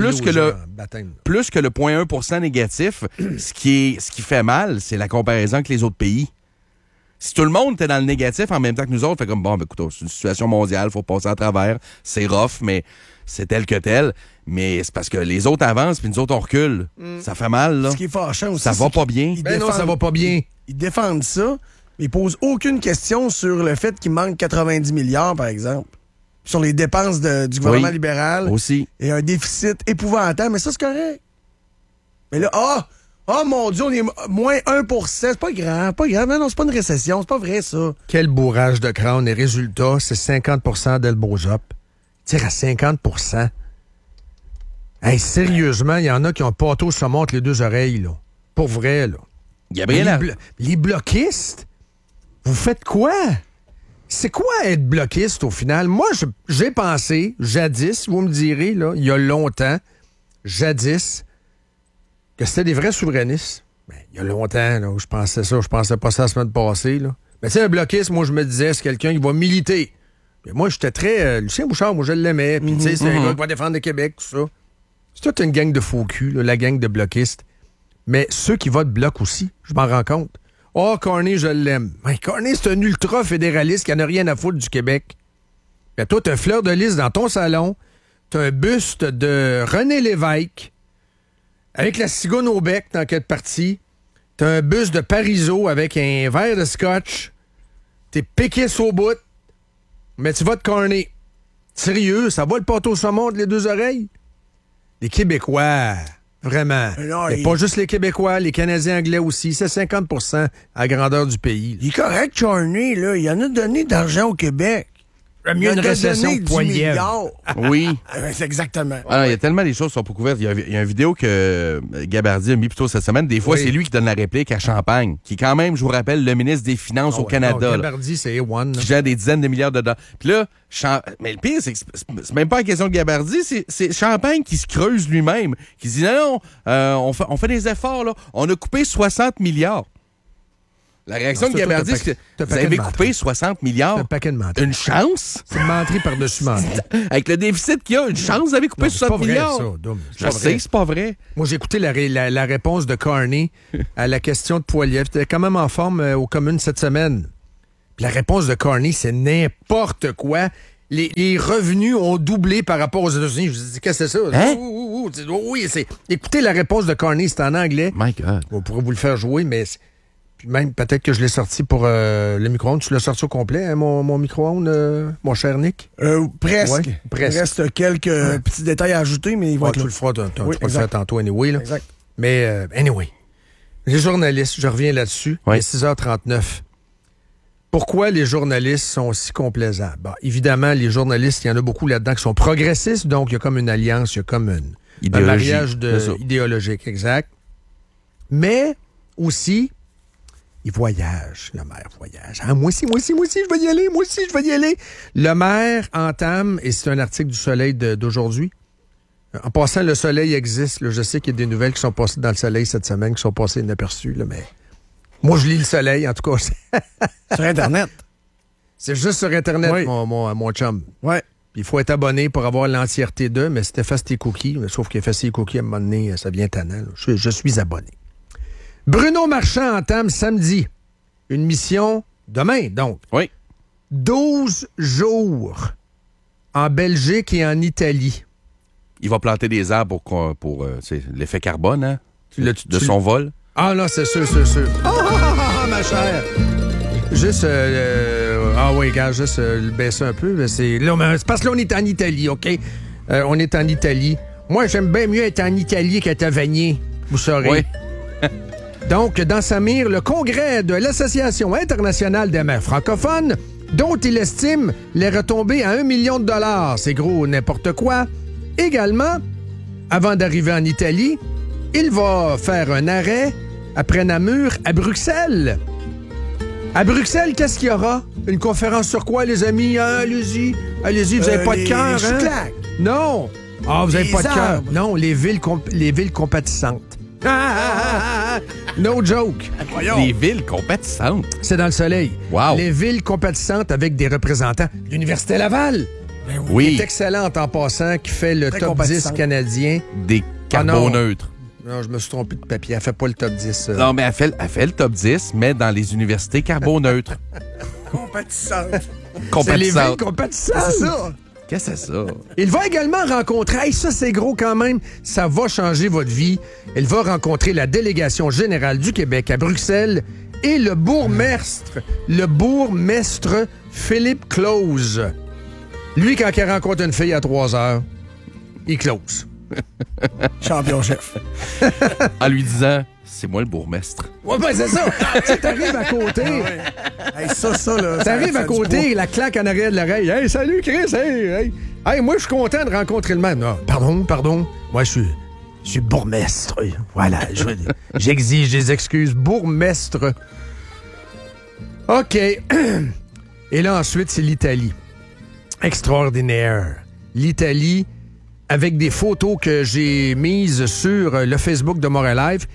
Speaker 2: le 0,1% négatif, ce qui fait mal, c'est la comparaison avec les autres pays. Si tout le monde était dans le négatif en même temps que nous autres, fait comme, écoute, c'est une situation mondiale, faut passer à travers, c'est rough, mais c'est tel que tel. Mais c'est parce que les autres avancent, puis nous autres, on recule. Ça fait mal, là.
Speaker 3: Ce qui est fâchant aussi.
Speaker 2: Ça va pas bien.
Speaker 1: Non, ça va pas bien.
Speaker 3: Ils défendent ça, mais ils posent aucune question sur le fait qu'il manque 90 milliards, par exemple. Sur les dépenses du gouvernement libéral.
Speaker 2: Aussi.
Speaker 3: Et un déficit épouvantable, mais ça, c'est correct. Mais là, mon Dieu, on est moins 1%. C'est pas grave. Non, c'est pas une récession. C'est pas vrai, ça.
Speaker 1: Quel bourrage de crâne. Et résultat, c'est 50% d'Elbozop. Tire à 50%. Hey, sérieusement, il y en a qui ont pâteau se montre les deux oreilles, là. Pour vrai, là.
Speaker 2: Gabriel,
Speaker 1: les bloquistes, vous faites quoi? C'est quoi être bloquiste au final? Moi, j'ai pensé, jadis, vous me direz, là, il y a longtemps, jadis, que c'était des vrais souverainistes. Ben, il y a longtemps, là, où je pensais ça. Je pensais pas ça la semaine passée, là. Mais tu sais, un bloquiste, moi, je me disais, c'est quelqu'un qui va militer. Puis moi, j'étais très... Lucien Bouchard, moi, je l'aimais. Puis, tu sais, c'est un gars qui va défendre le Québec, tout ça. C'est toute une gang de faux culs, là, la gang de bloquistes. Mais ceux qui votent bloc aussi, je m'en rends compte. Carney, je l'aime. Ben, Carney, c'est un ultra-fédéraliste qui n'a rien à foutre du Québec. Ben, toi, t'as un fleur de lys dans ton salon, t'as un buste de René Lévesque, avec la cigogne au bec dans quelle partie, t'as un buste de Parizeau avec un verre de scotch, t'es péquiste au bout, mais tu votes Carney. Sérieux, ça va le pâteau saumon de les deux oreilles? Les Québécois, vraiment. Pas juste les Québécois, les Canadiens anglais aussi. C'est 50% à la grandeur du pays.
Speaker 3: Il est correct, Carney, là. Il en a donné d'argent au Québec.
Speaker 1: Mieux une récession de poignée.
Speaker 2: Oui.
Speaker 3: C'est exactement.
Speaker 2: Alors, il y a tellement des choses qui sont pas couvertes. Il y a une vidéo que Gabardi a mis plus tôt cette semaine. Des fois, c'est lui qui donne la réplique à Champagne, qui est quand même, je vous rappelle, le ministre des Finances au Canada.
Speaker 1: Gabardi, c'est A1.
Speaker 2: Qui gère des dizaines de milliards de dollars. Puis là, mais le pire, c'est que c'est même pas la question de Gabardi, c'est Champagne qui se creuse lui-même, qui se dit non, on fait des efforts, là. On a coupé 60 milliards. La réaction
Speaker 1: Non,
Speaker 2: de
Speaker 1: ça, toi,
Speaker 2: Gabardi,
Speaker 1: t'as
Speaker 2: c'est que
Speaker 1: t'as
Speaker 2: vous
Speaker 1: paquet
Speaker 2: avez
Speaker 1: de
Speaker 2: coupé 60 milliards.
Speaker 1: Un paquet de menteries.
Speaker 2: Une chance?
Speaker 1: C'est une menterie par-dessus menterie.
Speaker 2: Avec le déficit qu'il y a, une chance, vous avez coupé
Speaker 1: Non, c'est pas
Speaker 2: 60
Speaker 1: vrai,
Speaker 2: milliards.
Speaker 1: ça, Dom. C'est
Speaker 2: Je
Speaker 1: pas
Speaker 2: sais,
Speaker 1: vrai.
Speaker 2: c'est pas vrai.
Speaker 1: Moi, j'ai écouté la réponse de Carney à la question de Poilievre. C'était quand même en forme aux communes cette semaine. Puis la réponse de Carney, c'est n'importe quoi. Les revenus ont doublé par rapport aux États-Unis. Je me dis, qu'est-ce que c'est ça?
Speaker 2: Hein?
Speaker 1: Oui, c'est... Écoutez la réponse de Carney, c'est en anglais.
Speaker 2: My God.
Speaker 1: On pourrait vous le faire jouer, mais... Puis même, peut-être que je l'ai sorti pour le micro-ondes. Tu l'as sorti au complet, hein, mon micro-ondes, mon cher Nick?
Speaker 3: Presque.
Speaker 1: Ouais, presque.
Speaker 3: Il reste quelques petits détails à ajouter, mais il va
Speaker 1: Ouais,
Speaker 3: être
Speaker 1: tu
Speaker 3: là.
Speaker 1: le feras, tu
Speaker 3: Oui,
Speaker 1: vas le
Speaker 3: exact.
Speaker 1: faire tantôt anyway. Là.
Speaker 3: Exact.
Speaker 1: Mais anyway, les journalistes, je reviens là-dessus,
Speaker 2: Oui.
Speaker 1: il est 6h39. Pourquoi les journalistes sont si complaisants? Bon, évidemment, les journalistes, il y en a beaucoup là-dedans qui sont progressistes, donc il y a comme une alliance, il y a comme un
Speaker 2: Idéologie,
Speaker 1: mariage
Speaker 2: c'est ça.
Speaker 1: idéologique, exact. Mais aussi, il voyage, le maire voyage. Ah, moi aussi, je vais y aller, moi aussi, je vais y aller. Le maire entame, et c'est un article du Soleil d'aujourd'hui. En passant, le Soleil existe. Là, je sais qu'il y a des nouvelles qui sont passées dans le Soleil cette semaine, qui sont passées inaperçues, là, mais moi, je lis le Soleil, en tout cas.
Speaker 3: Sur Internet.
Speaker 1: C'est juste sur Internet,
Speaker 3: Oui.
Speaker 1: mon chum.
Speaker 3: Ouais.
Speaker 1: Puis il faut être abonné pour avoir l'entièreté d'eux, mais si t'effaces tes cookies, sauf qu'effacer les cookies, à un moment donné, ça devient tannant. Là. Je suis abonné. Bruno Marchand entame samedi une mission, demain donc,
Speaker 2: Oui.
Speaker 1: 12 jours en Belgique et en Italie.
Speaker 2: Il va planter des arbres pour c'est l'effet carbone, hein?
Speaker 1: Tu
Speaker 2: De son vol.
Speaker 1: Ah non, c'est sûr. Ma chère! Juste, oui, gars, juste le baisser un peu. Mais c'est parce que là, on est en Italie, OK? On est en Italie. Moi, j'aime bien mieux être en Italie qu'à Tavagné, vous saurez.
Speaker 2: Oui.
Speaker 1: Donc, dans sa mire, le congrès de l'Association internationale des maires francophones, dont il estime les retombées à 1 million de dollars. C'est gros n'importe quoi. Également, avant d'arriver en Italie, il va faire un arrêt après Namur à Bruxelles. À Bruxelles, qu'est-ce qu'il y aura? Une conférence sur quoi, les amis? Ah, allez-y, vous avez pas de cœur,
Speaker 3: les
Speaker 1: hein?
Speaker 3: chouclacs.
Speaker 1: Non! Ah, vous avez
Speaker 3: Les
Speaker 1: pas de cœur.
Speaker 3: arbres.
Speaker 1: Non, les villes compatissantes. No joke.
Speaker 2: Des villes compatissantes.
Speaker 1: C'est dans le Soleil.
Speaker 2: Wow.
Speaker 1: Les villes compatissantes avec des représentants. L'Université Laval, qui
Speaker 2: Oui.
Speaker 1: est excellente en passant, qui fait le
Speaker 3: Très
Speaker 1: top 10
Speaker 3: compatissante.
Speaker 1: canadien.
Speaker 2: Des carboneutres.
Speaker 1: Non, je me suis trompé de papier. Elle fait pas le top 10.
Speaker 2: Non, mais elle fait le top 10, mais dans les universités carboneutres.
Speaker 3: Compatissante.
Speaker 1: C'est les villes
Speaker 2: Compatissantes.
Speaker 1: compatissantes.
Speaker 3: C'est ça.
Speaker 2: Qu'est-ce que c'est ça?
Speaker 1: Il va également rencontrer, hey, ça c'est gros quand même, ça va changer votre vie. Il va rencontrer la délégation générale du Québec à Bruxelles et le bourgmestre Philippe Close. Lui, quand il rencontre une fille à 3 heures, il close.
Speaker 3: Champion chef.
Speaker 2: En lui disant, c'est moi le bourgmestre.
Speaker 1: Ouais, ben c'est ça. Tu t'arrives à côté.
Speaker 3: Hey, ça, là.
Speaker 1: T'arrives
Speaker 3: ça
Speaker 1: à
Speaker 3: a du
Speaker 1: côté, la claque en arrière de l'oreille. Hey, salut Chris, hey, moi je suis content de rencontrer le maire. Non, pardon. Moi je suis bourgmestre. Voilà, j'exige des excuses. Bourgmestre. OK. Et là ensuite, c'est l'Italie. Extraordinaire. L'Italie, avec des photos que j'ai mises sur le Facebook de Montréal Live.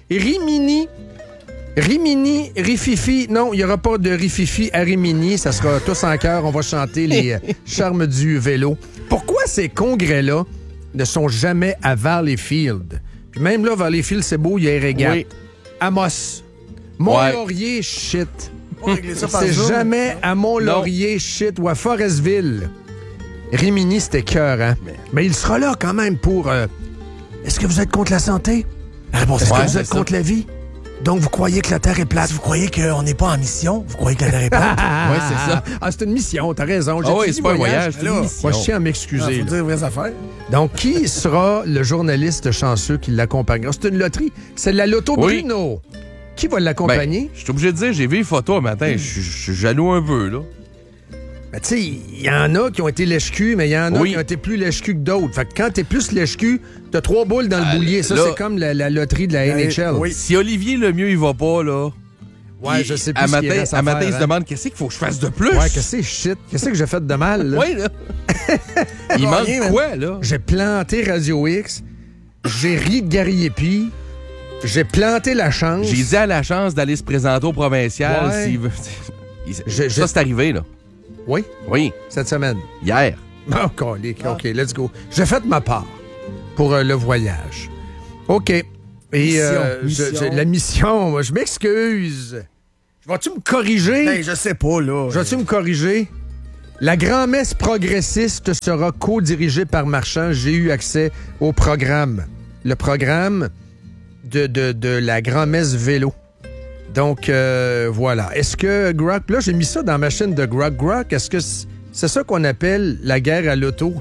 Speaker 1: Rimini, Rififi. Non, il n'y aura pas de Rififi à Rimini. Ça sera tous en chœur. On va chanter les charmes du vélo. Pourquoi ces congrès-là ne sont jamais à Valleyfield? Puis même là, Valleyfield, c'est beau, il y a les régates.
Speaker 2: Oui.
Speaker 1: Amos. Mont-Laurier, shit.
Speaker 3: On va régler ça par
Speaker 1: C'est
Speaker 3: Zoom.
Speaker 1: jamais à Mont-Laurier, shit, ou à Forestville. Rimini, c'était cœur, hein? Mais il sera là quand même pour... Est-ce que vous êtes contre la santé? La réponse est-ce que vous êtes contre la vie? Donc, vous croyez que la Terre est plate?
Speaker 3: Vous croyez qu'on n'est pas en mission? Vous croyez que la Terre est plate?
Speaker 2: Ouais, c'est ça.
Speaker 1: Ah, c'est une mission, t'as raison.
Speaker 2: Ah oui, c'est pas un voyage, c'est une
Speaker 1: Moi,
Speaker 2: mission.
Speaker 1: je tiens à
Speaker 3: Il
Speaker 1: m'excuser.
Speaker 3: faut
Speaker 1: là.
Speaker 3: dire les vraies affaires.
Speaker 1: Donc, qui sera le journaliste chanceux qui l'accompagnera? C'est une loterie. C'est la Loto
Speaker 2: Oui.
Speaker 1: Bruno. Qui va l'accompagner?
Speaker 2: Ben, je suis obligé de dire, j'ai vu les photos un matin, je suis jaloux un peu, là.
Speaker 1: Ben, tu sais, il y en a qui ont été lèche-cul, mais il y en a
Speaker 2: Oui.
Speaker 1: qui ont été plus lèche-cul que d'autres. Fait que quand t'es plus lèche-cul, t'as 3 boules dans le boulier. Ça,
Speaker 2: là-
Speaker 1: c'est comme la loterie de la NHL.
Speaker 3: oui.
Speaker 2: Si Olivier Lemieux, il va pas, là.
Speaker 1: Ouais,
Speaker 2: il-
Speaker 1: je sais plus
Speaker 2: à
Speaker 1: ce qu'il
Speaker 2: matin,
Speaker 1: reste à
Speaker 2: à matin,
Speaker 1: faire,
Speaker 2: il se
Speaker 1: hein.
Speaker 2: demande qu'est-ce qu'il faut que je fasse de plus.
Speaker 1: Ouais, qu'est-ce que c'est shit? Qu'est-ce que j'ai fait de mal, là?
Speaker 2: Ouais, là. Il manque quoi, là?
Speaker 1: J'ai planté Radio X, j'ai ri de Gary Epi, J'ai planté la chance.
Speaker 2: J'ai dit à la chance d'aller se présenter au provincial
Speaker 1: Ouais.
Speaker 2: s'il veut. Ça, c'est arrivé, là.
Speaker 1: Oui,
Speaker 2: Oui,
Speaker 1: cette semaine.
Speaker 2: hier.
Speaker 1: OK, let's go. J'ai fait ma part pour le voyage. OK. Et
Speaker 3: Mission.
Speaker 1: la mission, je m'excuse. Vas-tu me corriger?
Speaker 3: Ben, je sais pas, là.
Speaker 1: Vas-tu me corriger? La grand-messe progressiste sera co-dirigée par Marchand. J'ai eu accès au programme. Le programme de la grand-messe vélo. Donc, voilà. Est-ce que Grok... Là, j'ai mis ça dans ma chaîne de Grok. Grok, est-ce que c'est ça qu'on appelle la guerre à l'auto?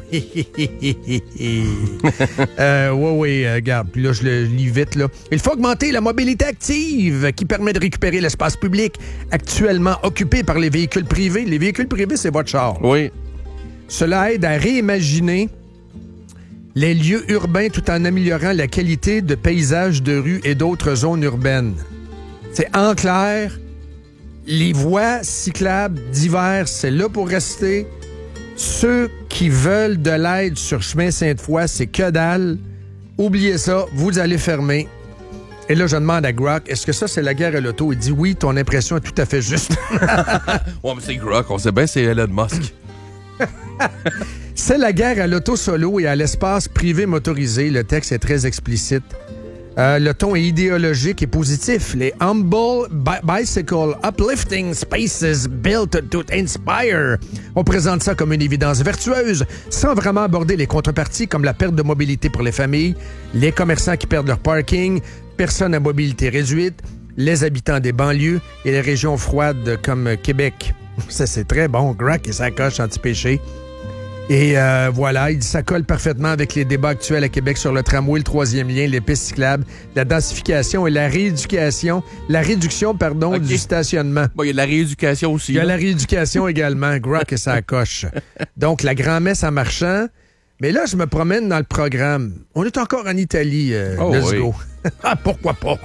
Speaker 1: Oui, regarde. Puis là, je le lis vite, là. Il faut augmenter la mobilité active qui permet de récupérer l'espace public actuellement occupé par les véhicules privés. Les véhicules privés, c'est votre char.
Speaker 2: Oui.
Speaker 1: Cela aide à réimaginer les lieux urbains tout en améliorant la qualité de paysages de rues et d'autres zones urbaines. C'est en clair, les voies cyclables d'hiver, c'est là pour rester. Ceux qui veulent de l'aide sur chemin Sainte-Foy, c'est que dalle. Oubliez ça, vous allez fermer. Et là, je demande à Grok, est-ce que ça, c'est la guerre à l'auto? Il dit oui, ton impression est tout à fait juste.
Speaker 2: Ouais, mais c'est Grok, on sait bien, c'est Elon Musk.
Speaker 1: C'est la guerre à l'auto solo et à l'espace privé motorisé. Le texte est très explicite. Le ton est idéologique et positif. Les Humble Bicycle Uplifting Spaces Built to Inspire. On présente ça comme une évidence vertueuse, sans vraiment aborder les contreparties comme la perte de mobilité pour les familles, les commerçants qui perdent leur parking, personnes à mobilité réduite, les habitants des banlieues et les régions froides comme Québec. Ça, c'est très bon. Grok et sa coche anti-péché. Et voilà, il dit ça colle parfaitement avec les débats actuels à Québec sur le tramway, le troisième lien, les pistes cyclables, la densification et la réduction
Speaker 2: OK.
Speaker 1: du stationnement.
Speaker 2: Bon, il y a de la rééducation aussi.
Speaker 1: Il y a
Speaker 2: là.
Speaker 1: la rééducation également. Grok et sa coche. Donc, la grand-messe à Marchand. Mais là, je me promène dans le programme. On est encore en Italie. Let's
Speaker 2: oui.
Speaker 1: go. Ah, pourquoi pas?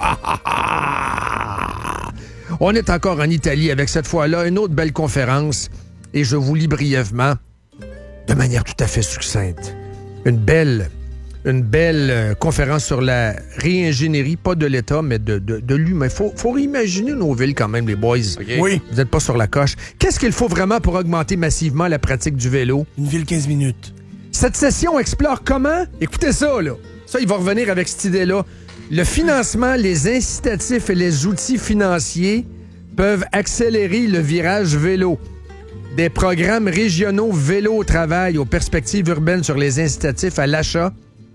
Speaker 1: On est encore en Italie avec cette fois-là une autre belle conférence. Et je vous lis brièvement, de manière tout à fait succincte, une belle conférence sur la réingénierie, pas de l'État, mais de l'humain. Faut réimaginer nos villes quand même, les boys.
Speaker 2: OK.
Speaker 3: Oui.
Speaker 1: Vous n'êtes pas sur la coche. Qu'est-ce qu'il faut vraiment pour augmenter massivement la pratique du vélo?
Speaker 3: Une ville 15 minutes.
Speaker 1: Cette session explore comment? Écoutez ça, là. Ça, il va revenir avec cette idée-là. Le financement, les incitatifs et les outils financiers peuvent accélérer le virage vélo. Des programmes régionaux vélo au travail aux perspectives urbaines sur les incitatifs à l'achat.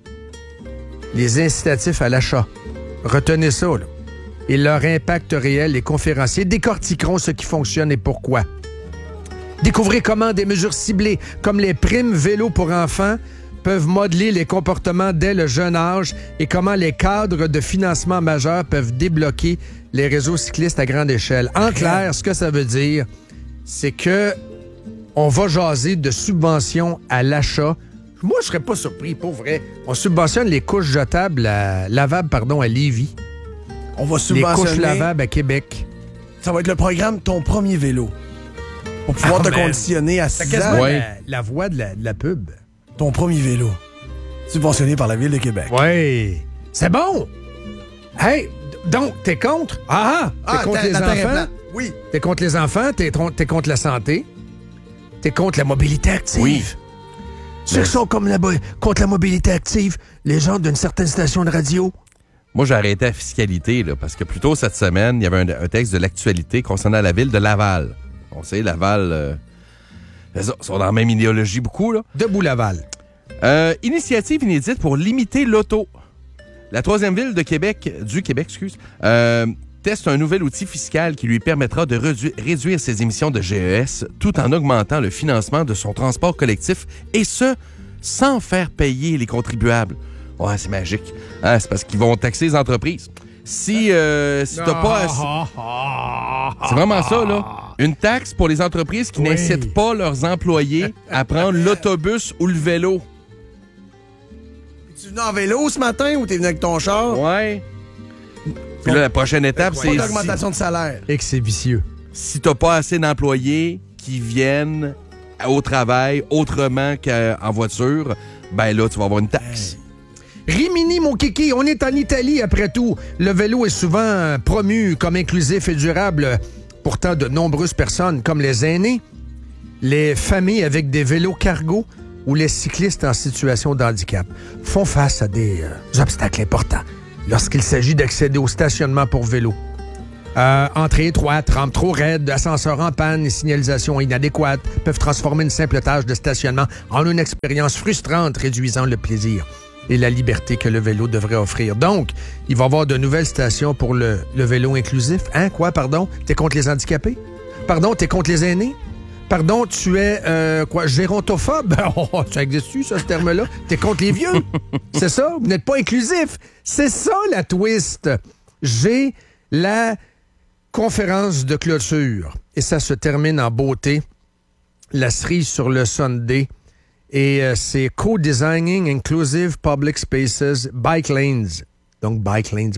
Speaker 1: Les incitatifs à l'achat. Retenez ça, là. Et leur impact réel, les conférenciers décortiqueront ce qui fonctionne et pourquoi. Découvrez comment des mesures ciblées, comme les primes vélo pour enfants, peuvent modeler les comportements dès le jeune âge et comment les cadres de financement majeurs peuvent débloquer les réseaux cyclistes à grande échelle. En clair, ce que ça veut dire, c'est que on va jaser de subventions à l'achat. Moi, je serais pas surpris, pour vrai. On subventionne les couches jetables lavables à Lévis.
Speaker 3: On va
Speaker 1: Les
Speaker 3: subventionner.
Speaker 1: couches lavables à Québec.
Speaker 3: Ça va être le programme Ton premier vélo. Pour pouvoir te
Speaker 1: man.
Speaker 3: conditionner à 6
Speaker 1: C'est quasiment
Speaker 3: ans.
Speaker 2: Ouais.
Speaker 1: la voix de la pub.
Speaker 3: Ton premier vélo. Subventionné par la Ville de Québec.
Speaker 1: Oui. C'est bon. Hey, donc, t'es contre? T'es contre les enfants?
Speaker 3: Oui.
Speaker 1: T'es contre les enfants? T'es contre la santé? T'es contre la mobilité active?
Speaker 2: Oui.
Speaker 1: Ceux qui sont contre la mobilité active, les gens d'une certaine station de radio?
Speaker 2: Moi, j'ai arrêté la fiscalité, là, parce que plus tôt cette semaine, il y avait un texte de l'actualité concernant la ville de Laval. On sait, Laval, ils sont dans la même idéologie beaucoup, là.
Speaker 1: Debout Laval.
Speaker 2: Initiative inédite pour limiter l'auto. La troisième ville du Québec, teste un nouvel outil fiscal qui lui permettra de réduire ses émissions de GES tout en augmentant le financement de son transport collectif et ce, sans faire payer les contribuables. Ouais, c'est magique. Hein, c'est parce qu'ils vont taxer les entreprises. Si t'as pas assez... C'est vraiment ça, là. Une taxe pour les entreprises qui n'incitent pas leurs employés à prendre l'autobus ou le vélo.
Speaker 3: Tu venu en vélo ce matin ou t'es venu avec ton char?
Speaker 2: Ouais. Puis là, la prochaine étape,
Speaker 3: Pas
Speaker 2: c'est
Speaker 3: d'augmentation de salaire.
Speaker 1: Et que c'est vicieux.
Speaker 2: si t'as pas assez d'employés qui viennent au travail autrement qu'en voiture, ben là, tu vas avoir une taxe.
Speaker 1: Rimini, mon kiki, on est en Italie après tout. Le vélo est souvent promu comme inclusif et durable. Pourtant, de nombreuses personnes, comme les aînés, les familles avec des vélos cargo ou les cyclistes en situation de handicap, font face à des obstacles importants lorsqu'il s'agit d'accéder au stationnement pour vélo. Entrée étroite, rampe trop raide, ascenseur en panne et signalisation inadéquate peuvent transformer une simple tâche de stationnement en une expérience frustrante, réduisant le plaisir et la liberté que le vélo devrait offrir. Donc, il va y avoir de nouvelles stations pour le vélo inclusif. Hein? Quoi, pardon? T'es contre les handicapés? Pardon, t'es contre les aînés? Pardon, tu es, gérontophobe? Oh, ça existe-tu, ça, ce terme-là? T'es contre les vieux? C'est ça? Vous n'êtes pas inclusif? C'est ça, la twist. J'ai la conférence de clôture. Et ça se termine en beauté. La cerise sur le Sunday. Et c'est Co-Designing Inclusive Public Spaces, Bike Lanes. Donc, bike lanes.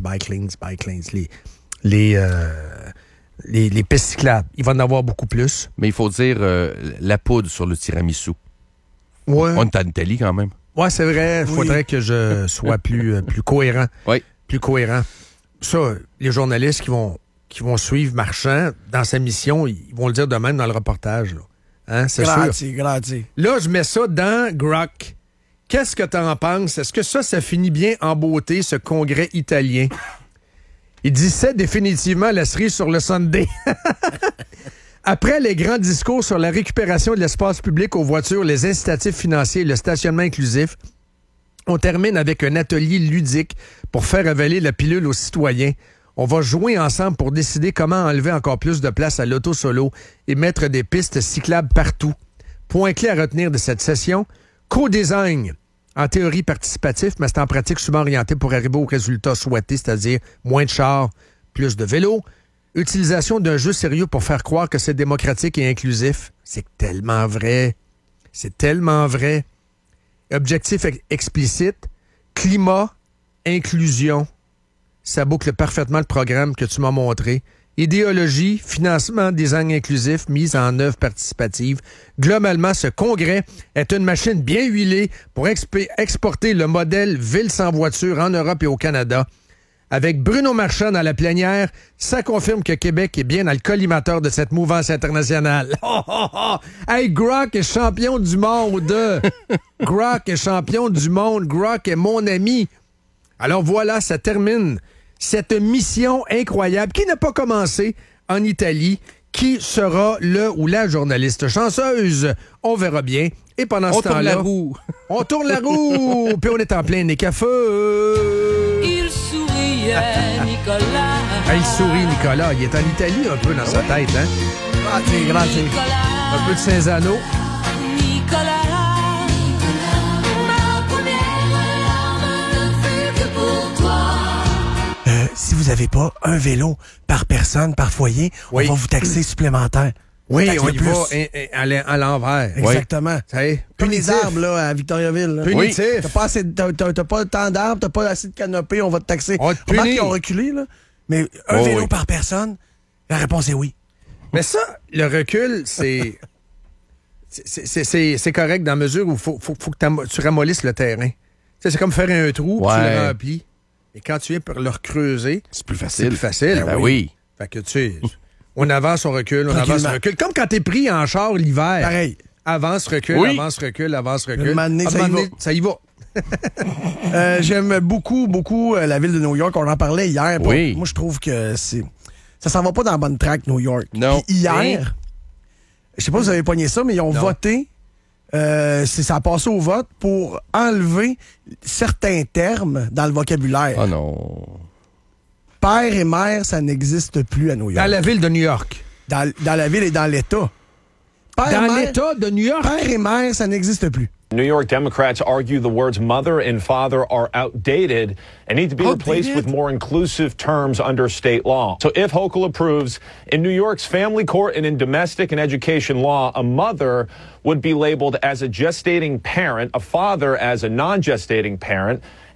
Speaker 1: Les pistes cyclables. Il va en avoir beaucoup plus.
Speaker 2: Mais il faut dire la poudre sur le tiramisu.
Speaker 1: Ouais.
Speaker 2: On est en Italie quand même.
Speaker 1: Ouais, c'est vrai. Il faudrait que je sois plus cohérent.
Speaker 2: Oui.
Speaker 1: Plus cohérent. Ça, les journalistes qui vont suivre Marchand dans sa mission, ils vont le dire de même dans le reportage. Là. Hein, c'est sûr.
Speaker 3: Gratis.
Speaker 1: Là, je mets ça dans Grok. Qu'est-ce que t'en penses? Est-ce que ça finit bien en beauté, ce congrès italien? Il dit c'est définitivement la cerise sur le Sunday. Après les grands discours sur la récupération de l'espace public aux voitures, les incitatifs financiers et le stationnement inclusif, on termine avec un atelier ludique pour faire avaler la pilule aux citoyens. On va jouer ensemble pour décider comment enlever encore plus de place à l'auto-solo et mettre des pistes cyclables partout. Point clé à retenir de cette session, co-design. En théorie participatif, mais c'est en pratique souvent orienté pour arriver au résultat souhaité, c'est-à-dire moins de chars, plus de vélos. Utilisation d'un jeu sérieux pour faire croire que c'est démocratique et inclusif. C'est tellement vrai. C'est tellement vrai. Objectif explicite, climat, inclusion. Ça boucle parfaitement le programme que tu m'as montré. Idéologie, financement, design inclusif, mise en œuvre participative. Globalement, ce congrès est une machine bien huilée pour exporter le modèle ville sans voiture en Europe et au Canada. Avec Bruno Marchand dans la plénière, ça confirme que Québec est bien dans le collimateur de cette mouvance internationale. Oh, oh, oh. Hey, Grok est champion du monde! Grok est champion du monde. Grok est mon ami. Alors voilà, ça termine cette mission incroyable qui n'a pas commencé en Italie. Qui sera le ou la journaliste chanceuse? On verra bien. Et pendant ce temps-là...
Speaker 2: On tourne la roue.
Speaker 1: On tourne la roue! Puis on est en plein nez à feu.
Speaker 9: Il souriait, Nicolas.
Speaker 1: Il sourit, Nicolas. Il est en Italie un peu dans sa tête, hein? Gratis. Un peu de Saint-Zano.
Speaker 9: Nicolas.
Speaker 3: Si vous n'avez pas un vélo par personne, par foyer,
Speaker 1: oui.
Speaker 3: On va vous taxer supplémentaire.
Speaker 1: Oui, on y va à l'envers.
Speaker 3: Exactement.
Speaker 1: Oui.
Speaker 3: Comme les arbres là, à Victoriaville. Là.
Speaker 1: Punitif.
Speaker 3: Oui. T'as pas tant d'arbres, t'as pas assez de canopée, on va te taxer.
Speaker 1: On te
Speaker 3: remarque
Speaker 1: punit.
Speaker 3: qu'ils ont reculé, là. Mais un vélo par personne, la réponse est oui.
Speaker 1: Mais ça, le recul, c'est correct dans la mesure où il faut que tu ramollisses le terrain. C'est comme faire un trou, puis tu le remplis. Et quand tu viens pour le recreuser,
Speaker 2: c'est plus facile.
Speaker 1: Ben
Speaker 2: oui.
Speaker 1: Fait que tu sais, on avance, on recule, on avance, on recule. Comme quand t'es pris en char l'hiver.
Speaker 3: Pareil.
Speaker 1: Avance, recule, avance, recule, avance, recule. Ça y va.
Speaker 3: J'aime beaucoup la ville de New York. On en parlait hier.
Speaker 2: Oui.
Speaker 3: Moi, je trouve que ça s'en va pas dans la bonne track, New York.
Speaker 2: Non.
Speaker 3: Puis hier, je sais pas si vous avez pogné ça, mais ils ont voté. Ça a passé au vote pour enlever certains termes dans le vocabulaire.
Speaker 2: Oh non.
Speaker 3: Père et mère, ça n'existe plus à New York.
Speaker 1: Dans la ville de New York.
Speaker 3: Dans la ville et dans l'État.
Speaker 1: Dans l'État de New York?
Speaker 3: Père et mère, ça n'existe plus.
Speaker 10: New York Democrats argue the words mother and father are outdated and need to be replaced with more inclusive terms under state law. So if Hochul approves, in New York's family court and in domestic and education law, a mother would be labeled as a gestating parent, a father as a non-gestating parent,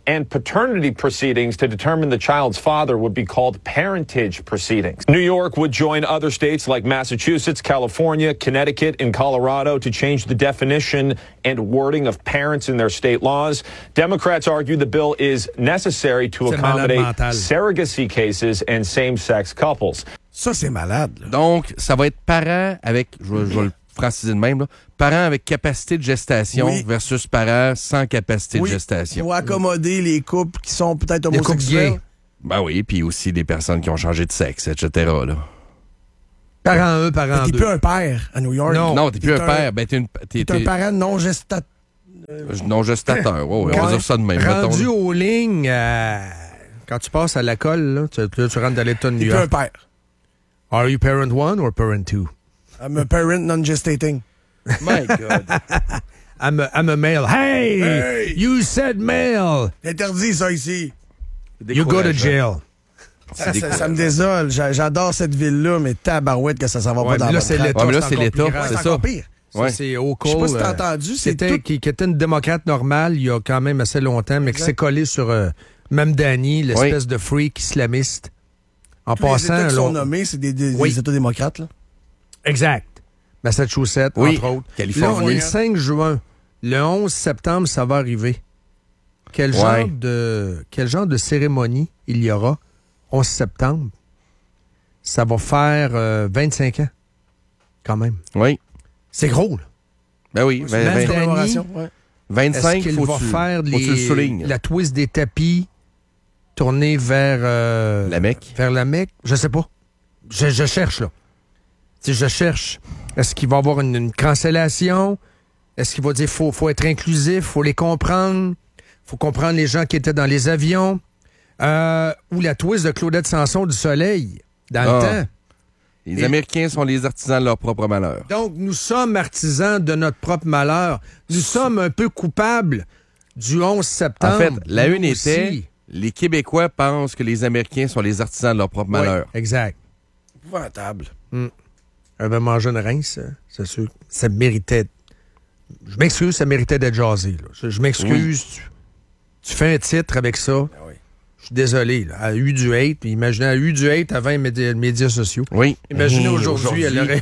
Speaker 10: and paternity proceedings to determine the child's father would be called parentage proceedings. New York would join other states like Massachusetts, California, Connecticut, and Colorado to change the definition and wording of parents in their state laws. Democrats argue the bill is necessary to accommodate surrogacy cases and same-sex couples.
Speaker 3: Ça, c'est malade. Là.
Speaker 2: Donc, ça va être parents avec, je vais le franciser de même, là, parents avec capacité de gestation versus parents sans capacité de gestation.
Speaker 3: Pour accommoder les couples qui sont peut-être homosexuels.
Speaker 2: Ben oui, puis aussi des personnes qui ont changé de sexe, etc. Là.
Speaker 1: Parent 1, parent 2.
Speaker 3: T'es plus un père à New York.
Speaker 2: Non, t'es plus un père. Ben, t'es
Speaker 3: un parent non gestateur.
Speaker 2: Non gestateur, on va dire ça de même.
Speaker 1: Rendu aux lignes, quand tu passes à l'école, là, tu rentres dans l'État de New York.
Speaker 3: T'es plus un père.
Speaker 1: Are you parent 1 or parent 2?
Speaker 3: I'm a parent non-gestating.
Speaker 2: My God.
Speaker 1: I'm a male. Hey! You said male!
Speaker 3: Interdit ça ici.
Speaker 1: You go to jail.
Speaker 3: Ça me désole. J'adore cette ville-là, mais tabarouette que ça s'en va pas dans
Speaker 1: là, c'est l'État.
Speaker 2: Mais là, c'est l'État.
Speaker 3: C'est ça. Pire.
Speaker 1: Ça, c'est au
Speaker 3: Je sais pas si t'as entendu.
Speaker 1: Qui était une démocrate normale il y a quand même assez longtemps, mais qui s'est collé sur Mamdani, l'espèce de freak islamiste. En
Speaker 3: tous
Speaker 1: passant,
Speaker 3: les États qui sont nommés, c'est des États démocrates. Là.
Speaker 1: Exact. Massachusetts, entre autres.
Speaker 2: Californie.
Speaker 1: Là, on est le 5 juin. Le 11 septembre, ça va arriver. Quel genre de cérémonie il y aura 11 septembre? Ça va faire 25 ans, quand même.
Speaker 2: Oui.
Speaker 1: C'est gros, là.
Speaker 2: Ben oui. 25,
Speaker 1: est-ce qu'il va faire la twist des tapis, tourner vers...
Speaker 2: la Mecque?
Speaker 1: Vers la Mecque? Je sais pas. Je cherche, là. Je cherche. Est-ce qu'il va y avoir une cancellation? Est-ce qu'il va dire faut être inclusif, faut les comprendre, faut comprendre les gens qui étaient dans les avions? Ou la twist de Claudette Sanson du Soleil, dans le temps.
Speaker 2: Les Américains sont les artisans de leur propre malheur.
Speaker 1: Donc, nous sommes artisans de notre propre malheur. Nous sommes un peu coupables du 11 septembre.
Speaker 2: En fait, la une était, les Québécois pensent que les Américains sont les artisans de leur propre malheur.
Speaker 1: Exact.
Speaker 3: Épouvantable.
Speaker 1: Avait mangé une rince, c'est sûr. Ça méritait... Je m'excuse, ça méritait d'être jasé. Là. Je m'excuse. Oui. Tu fais un titre avec ça.
Speaker 3: Ah oui.
Speaker 1: Je suis désolé. Là. Elle a eu du hate. Puis imaginez, elle a eu du hate avant les médias sociaux.
Speaker 2: Oui.
Speaker 1: Imaginez aujourd'hui, elle aurait,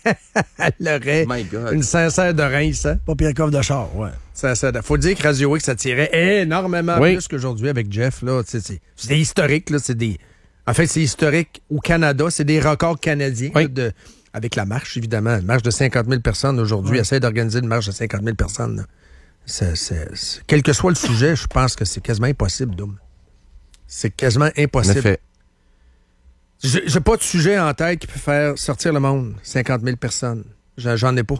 Speaker 1: une sincère de rince. Hein?
Speaker 3: Pas pire coffre de char, ouais.
Speaker 1: Faut dire que Radio X, ça tirait énormément plus qu'aujourd'hui avec Jeff. Là. C'est historique. Là. En fait, c'est historique au Canada. C'est des records canadiens.
Speaker 2: Oui.
Speaker 1: Là, avec la marche, évidemment. Une marche de 50 000 personnes aujourd'hui. Essaye d'organiser une marche de 50 000 personnes. Quel que soit le sujet, je pense que c'est quasiment impossible, Doom. C'est quasiment impossible.
Speaker 2: En effet.
Speaker 1: J'ai pas de sujet en tête qui peut faire sortir le monde. 50 000 personnes. J'en ai pas.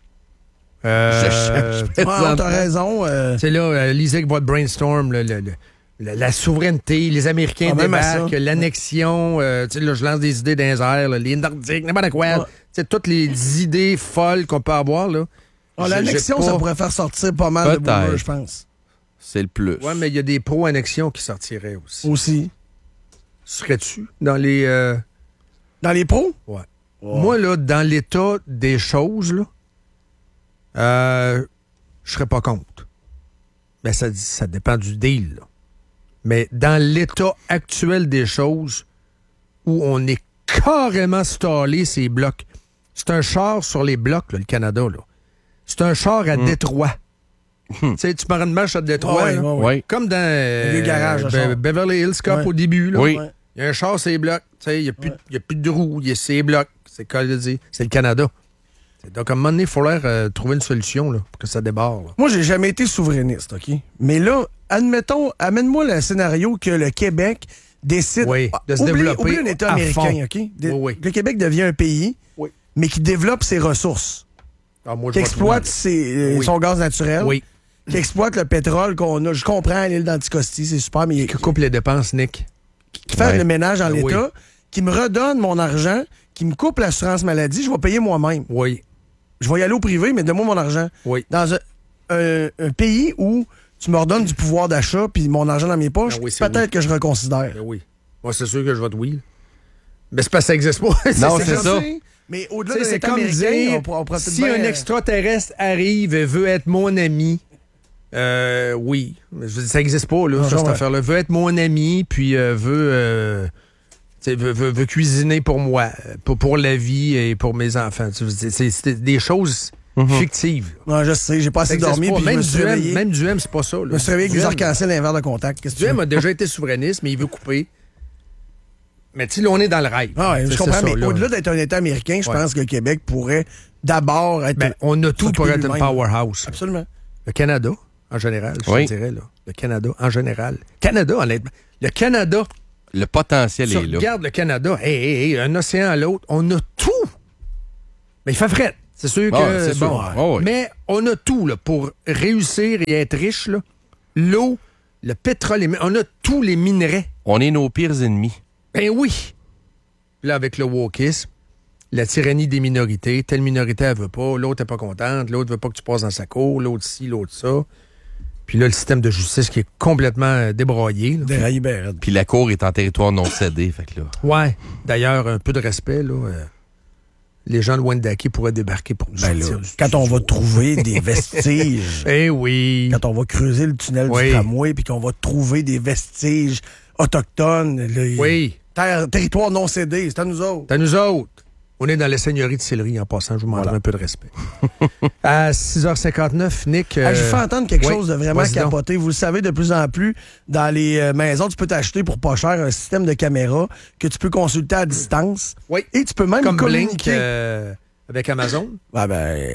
Speaker 3: T'as raison.
Speaker 1: C'est là, lisez avec votre brainstorm, la souveraineté, les Américains débarquent, l'annexion, là, je lance des idées dans les airs, là, les Nordiques, n'importe quoi. Toutes les idées folles qu'on peut avoir. Là.
Speaker 3: L'annexion, ça pourrait faire sortir pas mal de boomers, je pense.
Speaker 2: C'est le plus.
Speaker 1: Oui, mais il y a des pro-annexions qui sortiraient aussi.
Speaker 3: Aussi.
Speaker 1: Serais-tu dans les...
Speaker 3: Dans les pros?
Speaker 1: Ouais. Moi, là, dans l'état des choses, là, je serais pas contre. Mais ça dépend du deal, là. Mais dans l'état actuel des choses, où on est carrément stallé ces blocs, c'est un char sur les blocs, là, le Canada, là. C'est un char à Détroit. Tu sais, tu prends une marche à Détroit, comme dans
Speaker 3: le garage,
Speaker 1: Beverly Hills Cop au début. Là.
Speaker 3: Oui.
Speaker 1: Il y a un char, c'est les blocs. Il n'y a plus de roues, il y a ces blocs. C'est le Canada. Donc, à un moment donné, il faut trouver une solution là, pour que ça débarre. Là.
Speaker 3: Moi, j'ai jamais été souverainiste, OK? Mais là, amène-moi le scénario que le Québec décide
Speaker 1: de se développer.
Speaker 3: Oublie un État américain, OK? Le Québec devient un pays, mais qui développe ses ressources. Qui exploite son gaz naturel.
Speaker 1: Oui.
Speaker 3: Qui exploite le pétrole qu'on a. Je comprends l'île d'Anticosti, c'est super, mais...
Speaker 1: Qui coupe les dépenses, Nick.
Speaker 3: Qui fait le ménage dans l'État, qui me redonne mon argent, qui me coupe l'assurance maladie, je vais payer moi-même.
Speaker 1: Oui.
Speaker 3: Je vais y aller au privé, mais donne-moi mon argent.
Speaker 1: Oui.
Speaker 3: Dans un pays où tu me redonnes du pouvoir d'achat puis mon argent dans mes poches, peut-être que je reconsidère.
Speaker 1: Oui. Moi, c'est sûr que je vote oui. Mais c'est parce que ça n'existe pas.
Speaker 2: Non, c'est ça.
Speaker 3: Mais au-delà de
Speaker 1: c'est comme dire, si un extraterrestre arrive et veut être mon ami, Oui. Je veux dire, ça n'existe pas, là,
Speaker 3: Non,
Speaker 1: cette
Speaker 3: ouais.
Speaker 1: affaire-là. Veut être mon ami, puis veut cuisiner pour moi, pour la vie et pour mes enfants. C'est des choses fictives.
Speaker 3: Non, je sais, j'ai pas assez dormi, puis je me suis réveillé.
Speaker 1: Même Duhem, c'est pas ça. Là.
Speaker 3: Je me suis réveillé avec des arcs-en-ciel et un verre de contact. Qu'est-ce que tu
Speaker 1: Duhem
Speaker 3: veux?
Speaker 1: a déjà été souverainiste, mais il veut couper. Mais tu sais, là, on est dans le rêve.
Speaker 3: Ah ouais, je
Speaker 1: C'est
Speaker 3: comprends,
Speaker 1: ça,
Speaker 3: mais
Speaker 1: là.
Speaker 3: au-delà d'être un État américain, je
Speaker 1: Ouais.
Speaker 3: pense que le Québec pourrait d'abord être...
Speaker 1: Ben, on a tout pour être une
Speaker 3: lui-même.
Speaker 1: powerhouse.
Speaker 3: Absolument.
Speaker 1: Le Canada, en général, je
Speaker 2: Oui.
Speaker 1: te dirais. Là. Le Canada, en général. Canada, honnêtement. Le Canada,
Speaker 2: Le potentiel
Speaker 1: tu
Speaker 2: est là.
Speaker 1: regardes le Canada, un océan à l'autre, on a tout. Mais il fait fret. C'est sûr que...
Speaker 2: Ah, c'est sûr.
Speaker 1: bon,
Speaker 2: Ah, oui.
Speaker 1: Mais on a tout là, pour réussir et être riche. Là. L'eau, le pétrole, on a tous les minerais.
Speaker 2: On est nos pires ennemis.
Speaker 1: Ben oui. Là, avec le wokisme, la tyrannie des minorités, telle minorité, elle veut pas, l'autre n'est pas contente, l'autre veut pas que tu passes dans sa cour, l'autre ci, l'autre ça. Puis là, le système de justice qui est complètement débraillé. Là.
Speaker 3: Déraillé ben raide.
Speaker 2: Puis la cour est en territoire non cédé. Fait que là.
Speaker 1: Ouais. D'ailleurs, un peu de respect, là. Les gens de Wendake pourraient débarquer pour nous
Speaker 3: Ben là,
Speaker 1: sortir.
Speaker 3: quand on va trouver des vestiges,
Speaker 1: Eh oui.
Speaker 3: quand on va creuser le tunnel
Speaker 1: Oui.
Speaker 3: du tramway, puis qu'on va trouver des vestiges autochtones, là,
Speaker 1: Oui.
Speaker 3: territoire non cédé, c'est à nous autres.
Speaker 1: C'est à nous autres. On est dans la seigneurie de Sillery en passant. Je vous demanderai un peu de respect. À 6h59, Nick...
Speaker 3: Ah, je vous fais entendre quelque
Speaker 1: oui,
Speaker 3: chose de vraiment
Speaker 1: vas-y donc.
Speaker 3: capoté. Vous le savez, de plus en plus, dans les maisons, tu peux t'acheter pour pas cher un système de caméra que tu peux consulter à distance.
Speaker 1: Oui.
Speaker 3: Et tu peux même
Speaker 1: Comme Blink
Speaker 3: communiquer.
Speaker 1: avec Amazon.
Speaker 3: Ah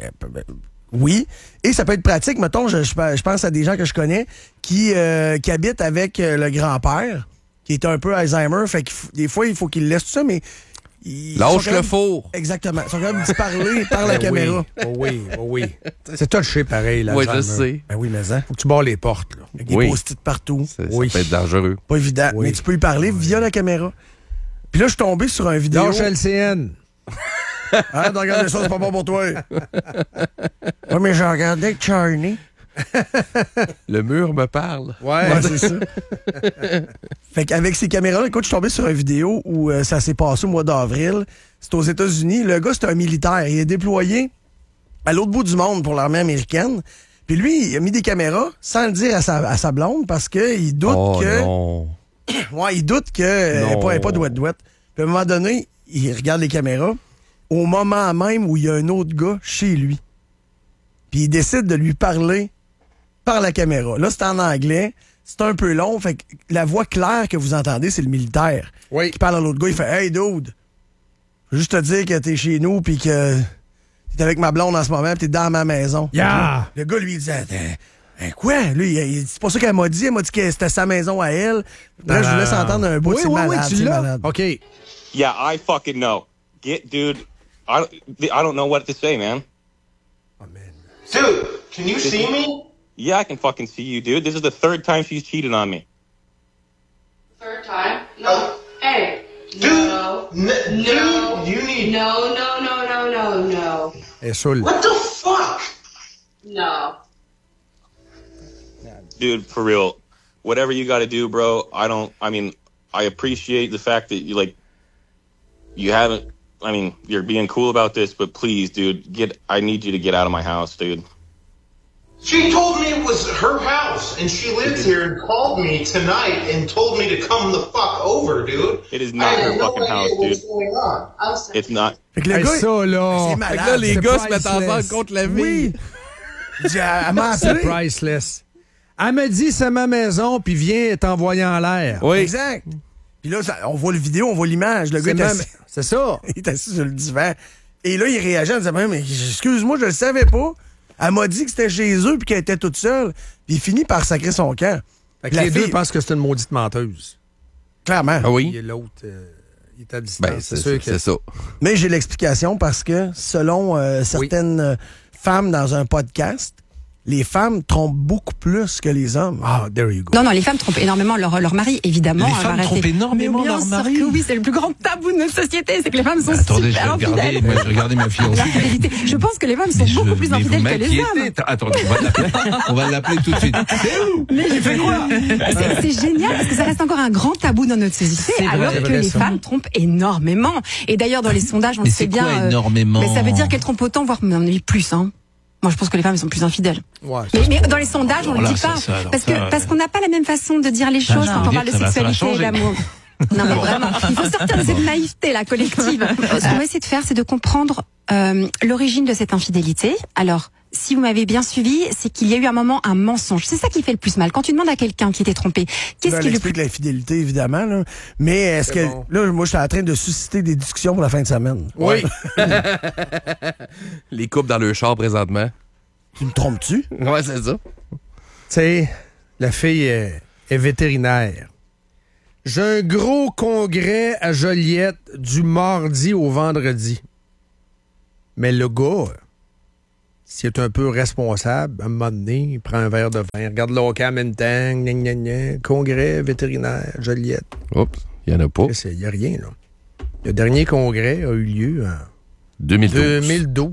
Speaker 3: oui. Et ça peut être pratique. Mettons, je pense à des gens que je connais qui habitent avec le grand-père, qui est un peu Alzheimer. Fait que des fois, il faut qu'il laisse tout ça, mais...
Speaker 2: Lâche le four.
Speaker 3: Exactement. Ils sont capables de parler par la caméra.
Speaker 1: Oui. C'est touché pareil, là.
Speaker 2: Oui, je sais.
Speaker 3: Ben oui, mais ça.
Speaker 1: Faut que tu barres les portes, là.
Speaker 3: Avec des
Speaker 2: Oui.
Speaker 3: post-it partout.
Speaker 2: Ça peut être dangereux.
Speaker 3: Pas évident.
Speaker 1: Oui.
Speaker 3: Mais tu peux lui parler via la caméra. Puis là, je suis tombé sur un vidéo.
Speaker 1: Lâche LCN.
Speaker 3: Arrête de regarder ça, c'est pas bon pour toi. Oui, mais j'ai regardé avec Charney.
Speaker 2: Le mur me parle.
Speaker 1: Ouais.
Speaker 3: C'est ça. Fait qu'avec ces caméras-là, écoute, je suis tombé sur une vidéo où ça s'est passé au mois d'avril. C'est aux États-Unis. Le gars, c'est un militaire. Il est déployé à l'autre bout du monde pour l'armée américaine. Puis lui, il a mis des caméras sans le dire à sa blonde parce qu'il doute que...
Speaker 2: Non.
Speaker 3: Ouais, il doute qu'elle n'est pas douette-douette. Puis à un moment donné, il regarde les caméras au moment même où il y a un autre gars chez lui. Puis il décide de lui parler par la caméra. Là, c'est en anglais. C'est un peu long. Fait que la voix claire que vous entendez, c'est le militaire.
Speaker 1: Oui.
Speaker 3: Qui parle à l'autre gars. Il fait « Hey, dude, je veux juste te dire que t'es chez nous puis que t'es avec ma blonde en ce moment puis t'es dans ma maison.
Speaker 1: Yeah.
Speaker 3: Le gars, lui, il dit « Quoi? » Lui, c'est pas ça qu'elle m'a dit. Elle m'a dit que c'était sa maison à elle. Là, je vous laisse entendre un bout.
Speaker 1: Oui,
Speaker 3: c'est
Speaker 1: oui,
Speaker 3: malade,
Speaker 1: tu
Speaker 3: c'est
Speaker 1: l'as.
Speaker 3: malade.
Speaker 1: OK.
Speaker 11: Yeah, I fucking know. Dude, I don't know what to say, man.
Speaker 12: Dude, can you see me?
Speaker 11: Yeah, I can fucking see you, dude. This is the third time she's cheated on me.
Speaker 6: Third time? No. Hey.
Speaker 12: Dude,
Speaker 6: No.
Speaker 12: dude, you need...
Speaker 6: No.
Speaker 1: Elle est saoule.
Speaker 12: What the fuck?
Speaker 6: No.
Speaker 11: Dude, for real. Whatever you gotta do, bro, I appreciate the fact that you're being cool about this, but please, dude, I need you to get out of my house, dude.
Speaker 12: She told me it was her house, and she lives here and called me tonight and told me to come the fuck over, dude.
Speaker 11: It is not her fucking house, dude.
Speaker 12: What's going on?
Speaker 11: It's not.
Speaker 3: Fait que le
Speaker 1: Hey,
Speaker 3: gars,
Speaker 1: ça, là.
Speaker 3: c'est
Speaker 2: Fait
Speaker 3: malade.
Speaker 2: que là, les
Speaker 3: c'est
Speaker 2: gars se mettent ensemble
Speaker 3: priceless.
Speaker 2: contre la vie.
Speaker 3: Oui. Il dit, elle m'a
Speaker 1: C'est
Speaker 3: appelé.
Speaker 1: priceless. Elle me dit c'est ma maison, puis viens t'envoyer en l'air.
Speaker 2: Oui.
Speaker 3: Exact. Puis là, on voit le vidéo, on voit l'image. Le gars est assis,
Speaker 1: C'est ça.
Speaker 3: il est assis sur le divan. Et là, il réagit en disant, mais excuse-moi, je le savais pas. Elle m'a dit que c'était chez eux puis qu'elle était toute seule. Puis il finit par sacrer son camp.
Speaker 1: Fait que
Speaker 3: La
Speaker 1: les deux
Speaker 3: fille-
Speaker 1: pensent que c'est une maudite menteuse.
Speaker 3: Clairement.
Speaker 2: Ah oui?
Speaker 1: Et l'autre, il est à distance.
Speaker 2: Ben,
Speaker 1: c'est sûr que...
Speaker 2: c'est ça.
Speaker 3: Mais j'ai l'explication parce que selon certaines femmes dans un podcast, les femmes trompent beaucoup plus que les hommes.
Speaker 1: Ah, there you go.
Speaker 13: Non, les femmes trompent énormément leur mari, évidemment.
Speaker 14: Les femmes trompent énormément
Speaker 13: Mais bien
Speaker 14: leur
Speaker 13: sûr
Speaker 14: mari.
Speaker 13: que oui, c'est le plus grand tabou de notre société, c'est que les femmes sont
Speaker 14: Attendez, je vais
Speaker 13: super
Speaker 14: regarder,
Speaker 13: infidèles.
Speaker 14: moi, je vais regarder ma fiancée.
Speaker 13: La vérité, je pense que les femmes sont beaucoup plus infidèles que les hommes.
Speaker 14: Attendez, on va l'appeler tout de suite. C'est où?
Speaker 13: Mais j'ai fait quoi? C'est génial parce que ça reste encore un grand tabou dans notre société,
Speaker 14: C'est vrai.
Speaker 13: alors
Speaker 14: C'est
Speaker 13: que
Speaker 14: vrai,
Speaker 13: les
Speaker 14: ça.
Speaker 13: femmes trompent énormément. Et d'ailleurs, dans les sondages, on
Speaker 14: Mais
Speaker 13: le sait
Speaker 14: c'est
Speaker 13: bien.
Speaker 14: quoi énormément?
Speaker 13: Mais ça veut dire qu'elles trompent autant, voire même plus, hein. Moi, je pense que les femmes sont plus infidèles.
Speaker 1: Ouais,
Speaker 13: mais dans les sondages, on le dit pas. Parce qu'on n'a pas la même façon de dire les choses quand on parle de sexualité et d'amour. Non, mais vraiment, il faut sortir de cette naïveté, la collective. Ce qu'on va essayer de faire, c'est de comprendre l'origine de cette infidélité. Alors, si vous m'avez bien suivi, c'est qu'il y a eu un moment un mensonge. C'est ça qui fait le plus mal. Quand tu demandes à quelqu'un qui était trompé, qu'est-ce qui est le plus...
Speaker 3: l'infidélité, évidemment, là. Mais est-ce que... Bon. Là, moi, je suis en train de susciter des discussions pour la fin de semaine.
Speaker 2: Oui. Les couples dans le char présentement.
Speaker 3: Tu me trompes-tu?
Speaker 2: Ouais, c'est ça.
Speaker 1: Tu sais, la fille est vétérinaire. J'ai un gros congrès à Joliette du mardi au vendredi. Mais le gars, s'il est un peu responsable, à un moment donné, il prend un verre de vin, regarde l'hockey en même temps, congrès vétérinaire, Joliette.
Speaker 2: Oups, il n'y en a pas.
Speaker 1: Il n'y a rien, là. Le dernier congrès a eu lieu en 2012.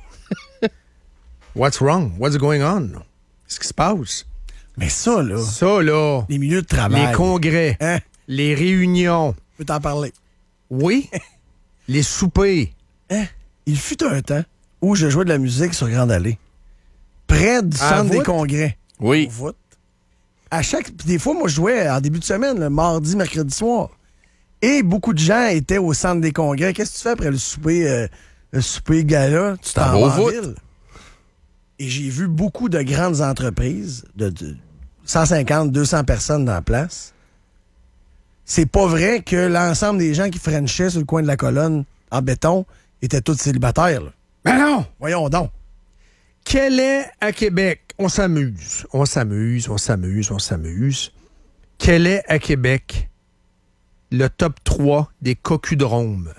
Speaker 1: What's wrong? What's going on? Qu'est-ce qui se passe?
Speaker 3: Mais ça, là. Les milieux de travail.
Speaker 1: Les congrès.
Speaker 3: Hein?
Speaker 1: Les réunions.
Speaker 3: Je peux t'en parler.
Speaker 1: Oui. Les soupers.
Speaker 3: Hein? Il fut un temps où je jouais de la musique sur Grande Allée. Près du centre des congrès.
Speaker 2: Oui.
Speaker 3: Puis des fois, moi, je jouais en début de semaine, le mardi, mercredi soir. Et beaucoup de gens étaient au centre des congrès. Qu'est-ce que tu fais après le souper gala? Tu t'en vas en ville. Et j'ai vu beaucoup de grandes entreprises, de 150, 200 personnes dans la place. C'est pas vrai que l'ensemble des gens qui frenchaient sur le coin de la colonne en béton étaient tous célibataires. Là.
Speaker 1: Ben non!
Speaker 3: Voyons donc.
Speaker 1: Quel est à Québec? On s'amuse. Quel est à Québec le top 3 des cocudromes?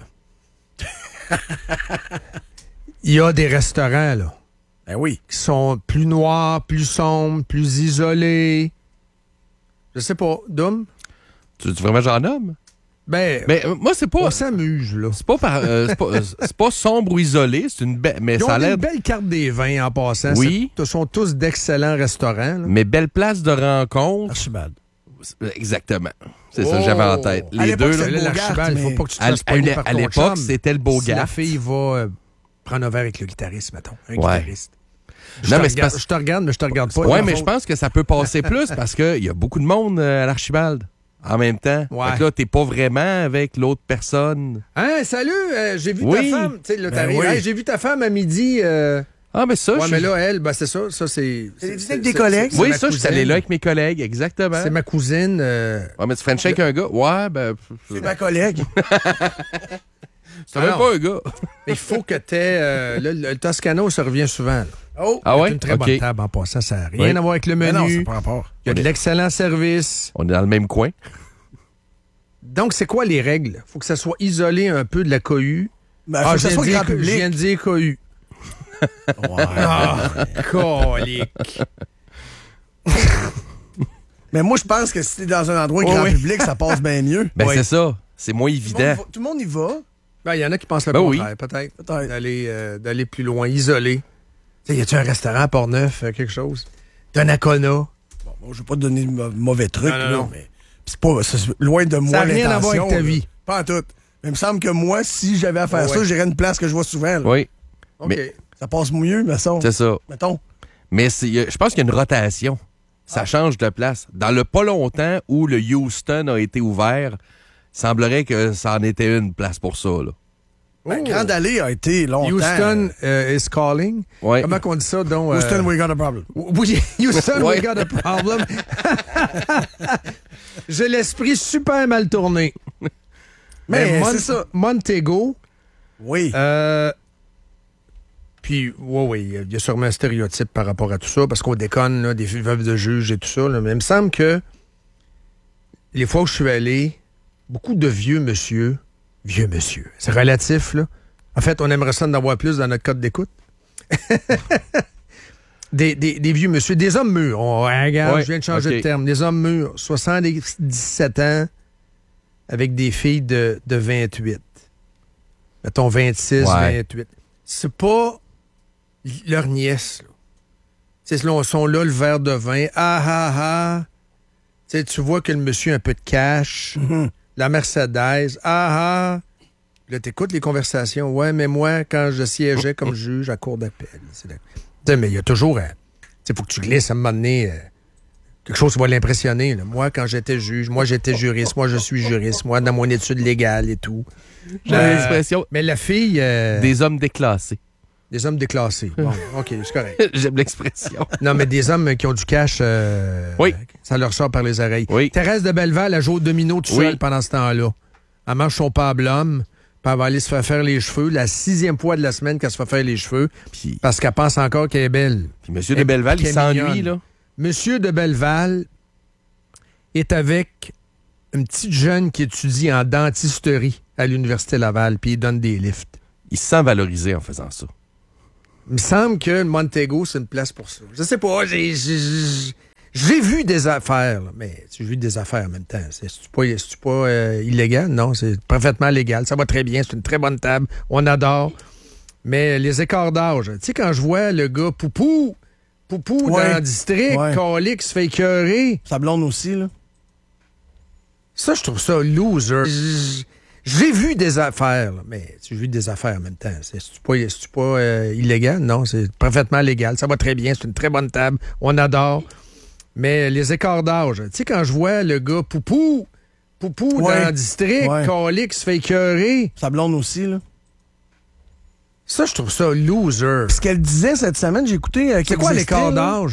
Speaker 1: Il y a des restaurants, là.
Speaker 3: Ben oui.
Speaker 1: Qui sont plus noirs, plus sombres, plus isolés. Je sais pas. Dom?
Speaker 2: Tu vraiment j'en nomme?
Speaker 1: Ben,
Speaker 2: moi, c'est pas...
Speaker 1: On s'amuse, là.
Speaker 2: C'est pas sombre ou isolé, c'est une belle... Mais
Speaker 1: ils
Speaker 2: ça a
Speaker 1: ont
Speaker 2: l'air...
Speaker 1: une belle carte des vins, en passant.
Speaker 2: Oui.
Speaker 1: Ce sont tous d'excellents restaurants. Là.
Speaker 2: Mais belle place de rencontre.
Speaker 3: Archibald.
Speaker 2: Exactement. C'est ça que j'avais en tête. Les deux, là,
Speaker 1: l'Archibald, il faut pas que tu te fasses pogner par ton
Speaker 2: à l'époque,
Speaker 1: chum.
Speaker 2: c'était le beau
Speaker 1: si
Speaker 2: gars.
Speaker 1: La fille va prendre un verre avec le guitariste, mettons. Un guitariste. Je te regarde, mais je te regarde pas.
Speaker 2: Ouais, mais je pense que ça peut passer plus parce qu'il y a beaucoup de monde à l'Archibald. En même temps.
Speaker 1: Ouais.
Speaker 2: Fait que là, t'es pas vraiment avec l'autre personne.
Speaker 1: Hein, salut, j'ai vu ta femme. Tu sais, là, t'arrives.
Speaker 3: oui.
Speaker 1: Hey, j'ai vu ta femme à midi.
Speaker 2: Ah, mais ça,
Speaker 1: ouais, mais là, elle, ben, c'est ça. Ça, c'est.
Speaker 3: C'est avec des collègues.
Speaker 2: Oui, ça, je suis allé là avec mes collègues, exactement.
Speaker 1: C'est ma cousine.
Speaker 2: Ouais, mais tu frenchais avec un gars? Ouais, ben.
Speaker 3: C'est ma collègue.
Speaker 2: C'est même pas un gars.
Speaker 1: Il faut que t'aies. Le Toscano, ça revient souvent. Là.
Speaker 3: Oh!
Speaker 2: Ah ouais?
Speaker 1: C'est une très bonne table en passant. Ça n'a rien à voir avec le menu.
Speaker 3: Non, ça n'a pas rapport.
Speaker 1: Il y a de l'excellent service.
Speaker 2: On est dans le même coin.
Speaker 1: Donc, c'est quoi les règles? Il faut que ça soit isolé un peu de la cohue.
Speaker 3: Ben, faut que ça soit grand public.
Speaker 1: Je viens de dire cohue.
Speaker 3: Ouais.
Speaker 1: Colique.
Speaker 3: Mais moi, je pense que si t'es dans un endroit grand public, ça passe bien mieux.
Speaker 2: Ben, c'est ça. C'est moins évident.
Speaker 3: Tout le monde y va.
Speaker 1: Ben, il y en a qui pensent le contraire, peut-être. D'aller plus loin, isolé. Tu sais, y a-tu un restaurant à Port-Neuf, quelque chose? Donnacona?
Speaker 3: Bon, moi, je vais pas te donner de mauvais trucs,
Speaker 1: non.
Speaker 3: mais c'est loin de moi
Speaker 1: ça n'a
Speaker 3: l'intention.
Speaker 1: rien à voir avec ta vie.
Speaker 3: Pas en tout. Mais il me semble que moi, si j'avais à faire ça, j'irais une place que je vois souvent. Là.
Speaker 2: Oui.
Speaker 1: OK.
Speaker 2: Mais,
Speaker 3: ça passe mieux, mettons.
Speaker 2: C'est ça.
Speaker 3: Mettons.
Speaker 2: Mais je pense qu'il y a une rotation. Ça change de place. Dans le pas longtemps où le Houston a été ouvert, il semblerait que ça en était une place pour ça, là.
Speaker 3: Ben, Grande Allée a été longtemps.
Speaker 1: Houston is calling.
Speaker 2: Ouais.
Speaker 1: Comment on dit ça? Donc,
Speaker 3: Houston, we got a problem.
Speaker 1: Oui, Houston, we got a problem. J'ai l'esprit super mal tourné.
Speaker 3: Mais c'est ça.
Speaker 1: Montego.
Speaker 3: Oui.
Speaker 1: Puis, oui, il y a sûrement un stéréotype par rapport à tout ça, parce qu'on déconne, là, des veuves de juges et tout ça. Là. Mais il me semble que les fois où je suis allé, beaucoup de vieux monsieur, c'est relatif, là. En fait, on aimerait ça d'en avoir plus dans notre code d'écoute. des vieux monsieur, des hommes mûrs. Regarde, je viens de changer de terme. Des hommes mûrs, 77 ans, avec des filles de 28. Mettons 26, 28. C'est pas leur nièce, là. Là, on sont là, le verre de vin. Tu vois que le monsieur a un peu de cash. La Mercedes. Là, t'écoutes les conversations. Ouais, mais moi, quand je siégeais comme juge à cour d'appel. sais, mais il y a toujours... il faut que tu glisses à un moment donné... quelque chose qui va l'impressionner. Là. Moi, quand j'étais juge, moi, j'étais juriste. Moi, je suis juriste. Moi, dans mon étude légale et tout.
Speaker 2: J'ai l'expression...
Speaker 1: Mais la fille...
Speaker 2: Des hommes déclassés.
Speaker 1: Des hommes déclassés. Bon, OK, c'est correct.
Speaker 2: J'aime l'expression.
Speaker 1: Non, mais des hommes qui ont du cash,
Speaker 2: oui.
Speaker 1: Ça leur sort par les oreilles.
Speaker 2: Oui.
Speaker 1: Thérèse de Belleval, elle joue au domino tout seul pendant ce temps-là. Elle mange son pablum, puis elle va aller se faire les cheveux. La 6e fois de la semaine qu'elle se fait faire les cheveux, puis parce qu'elle pense encore qu'elle est belle.
Speaker 2: Puis M. de Belleval, il s'ennuie, là.
Speaker 1: Monsieur de Belleval est avec une petite jeune qui étudie en dentisterie à l'Université Laval, puis il donne des lifts.
Speaker 2: Il se sent valorisé en faisant ça.
Speaker 1: Il me semble que le Montego, c'est une place pour ça. Je sais pas, j'ai vu des affaires, là, mais j'ai vu des affaires en même temps. C'est-tu pas illégal? Non, c'est parfaitement légal. Ça va très bien, c'est une très bonne table. On adore. Mais les écarts d'âge, tu sais, quand je vois le gars Poupou dans le district, Calix se fait écœurer.
Speaker 3: Sa blonde aussi, là.
Speaker 1: Ça, je trouve ça loser. J'ai vu des affaires, là, mais j'ai vu des affaires en même temps. C'est-tu pas illégal? Non, c'est parfaitement légal. Ça va très bien, c'est une très bonne table. On adore. Mais les écarts d'âge, tu sais, quand je vois le gars Poupou dans le district, Calix se fait écœurer.
Speaker 3: Sa blonde aussi, là.
Speaker 1: Ça, je trouve ça loser.
Speaker 3: Ce qu'elle disait cette semaine, j'ai écouté...
Speaker 1: c'est quoi l'écart d'âge?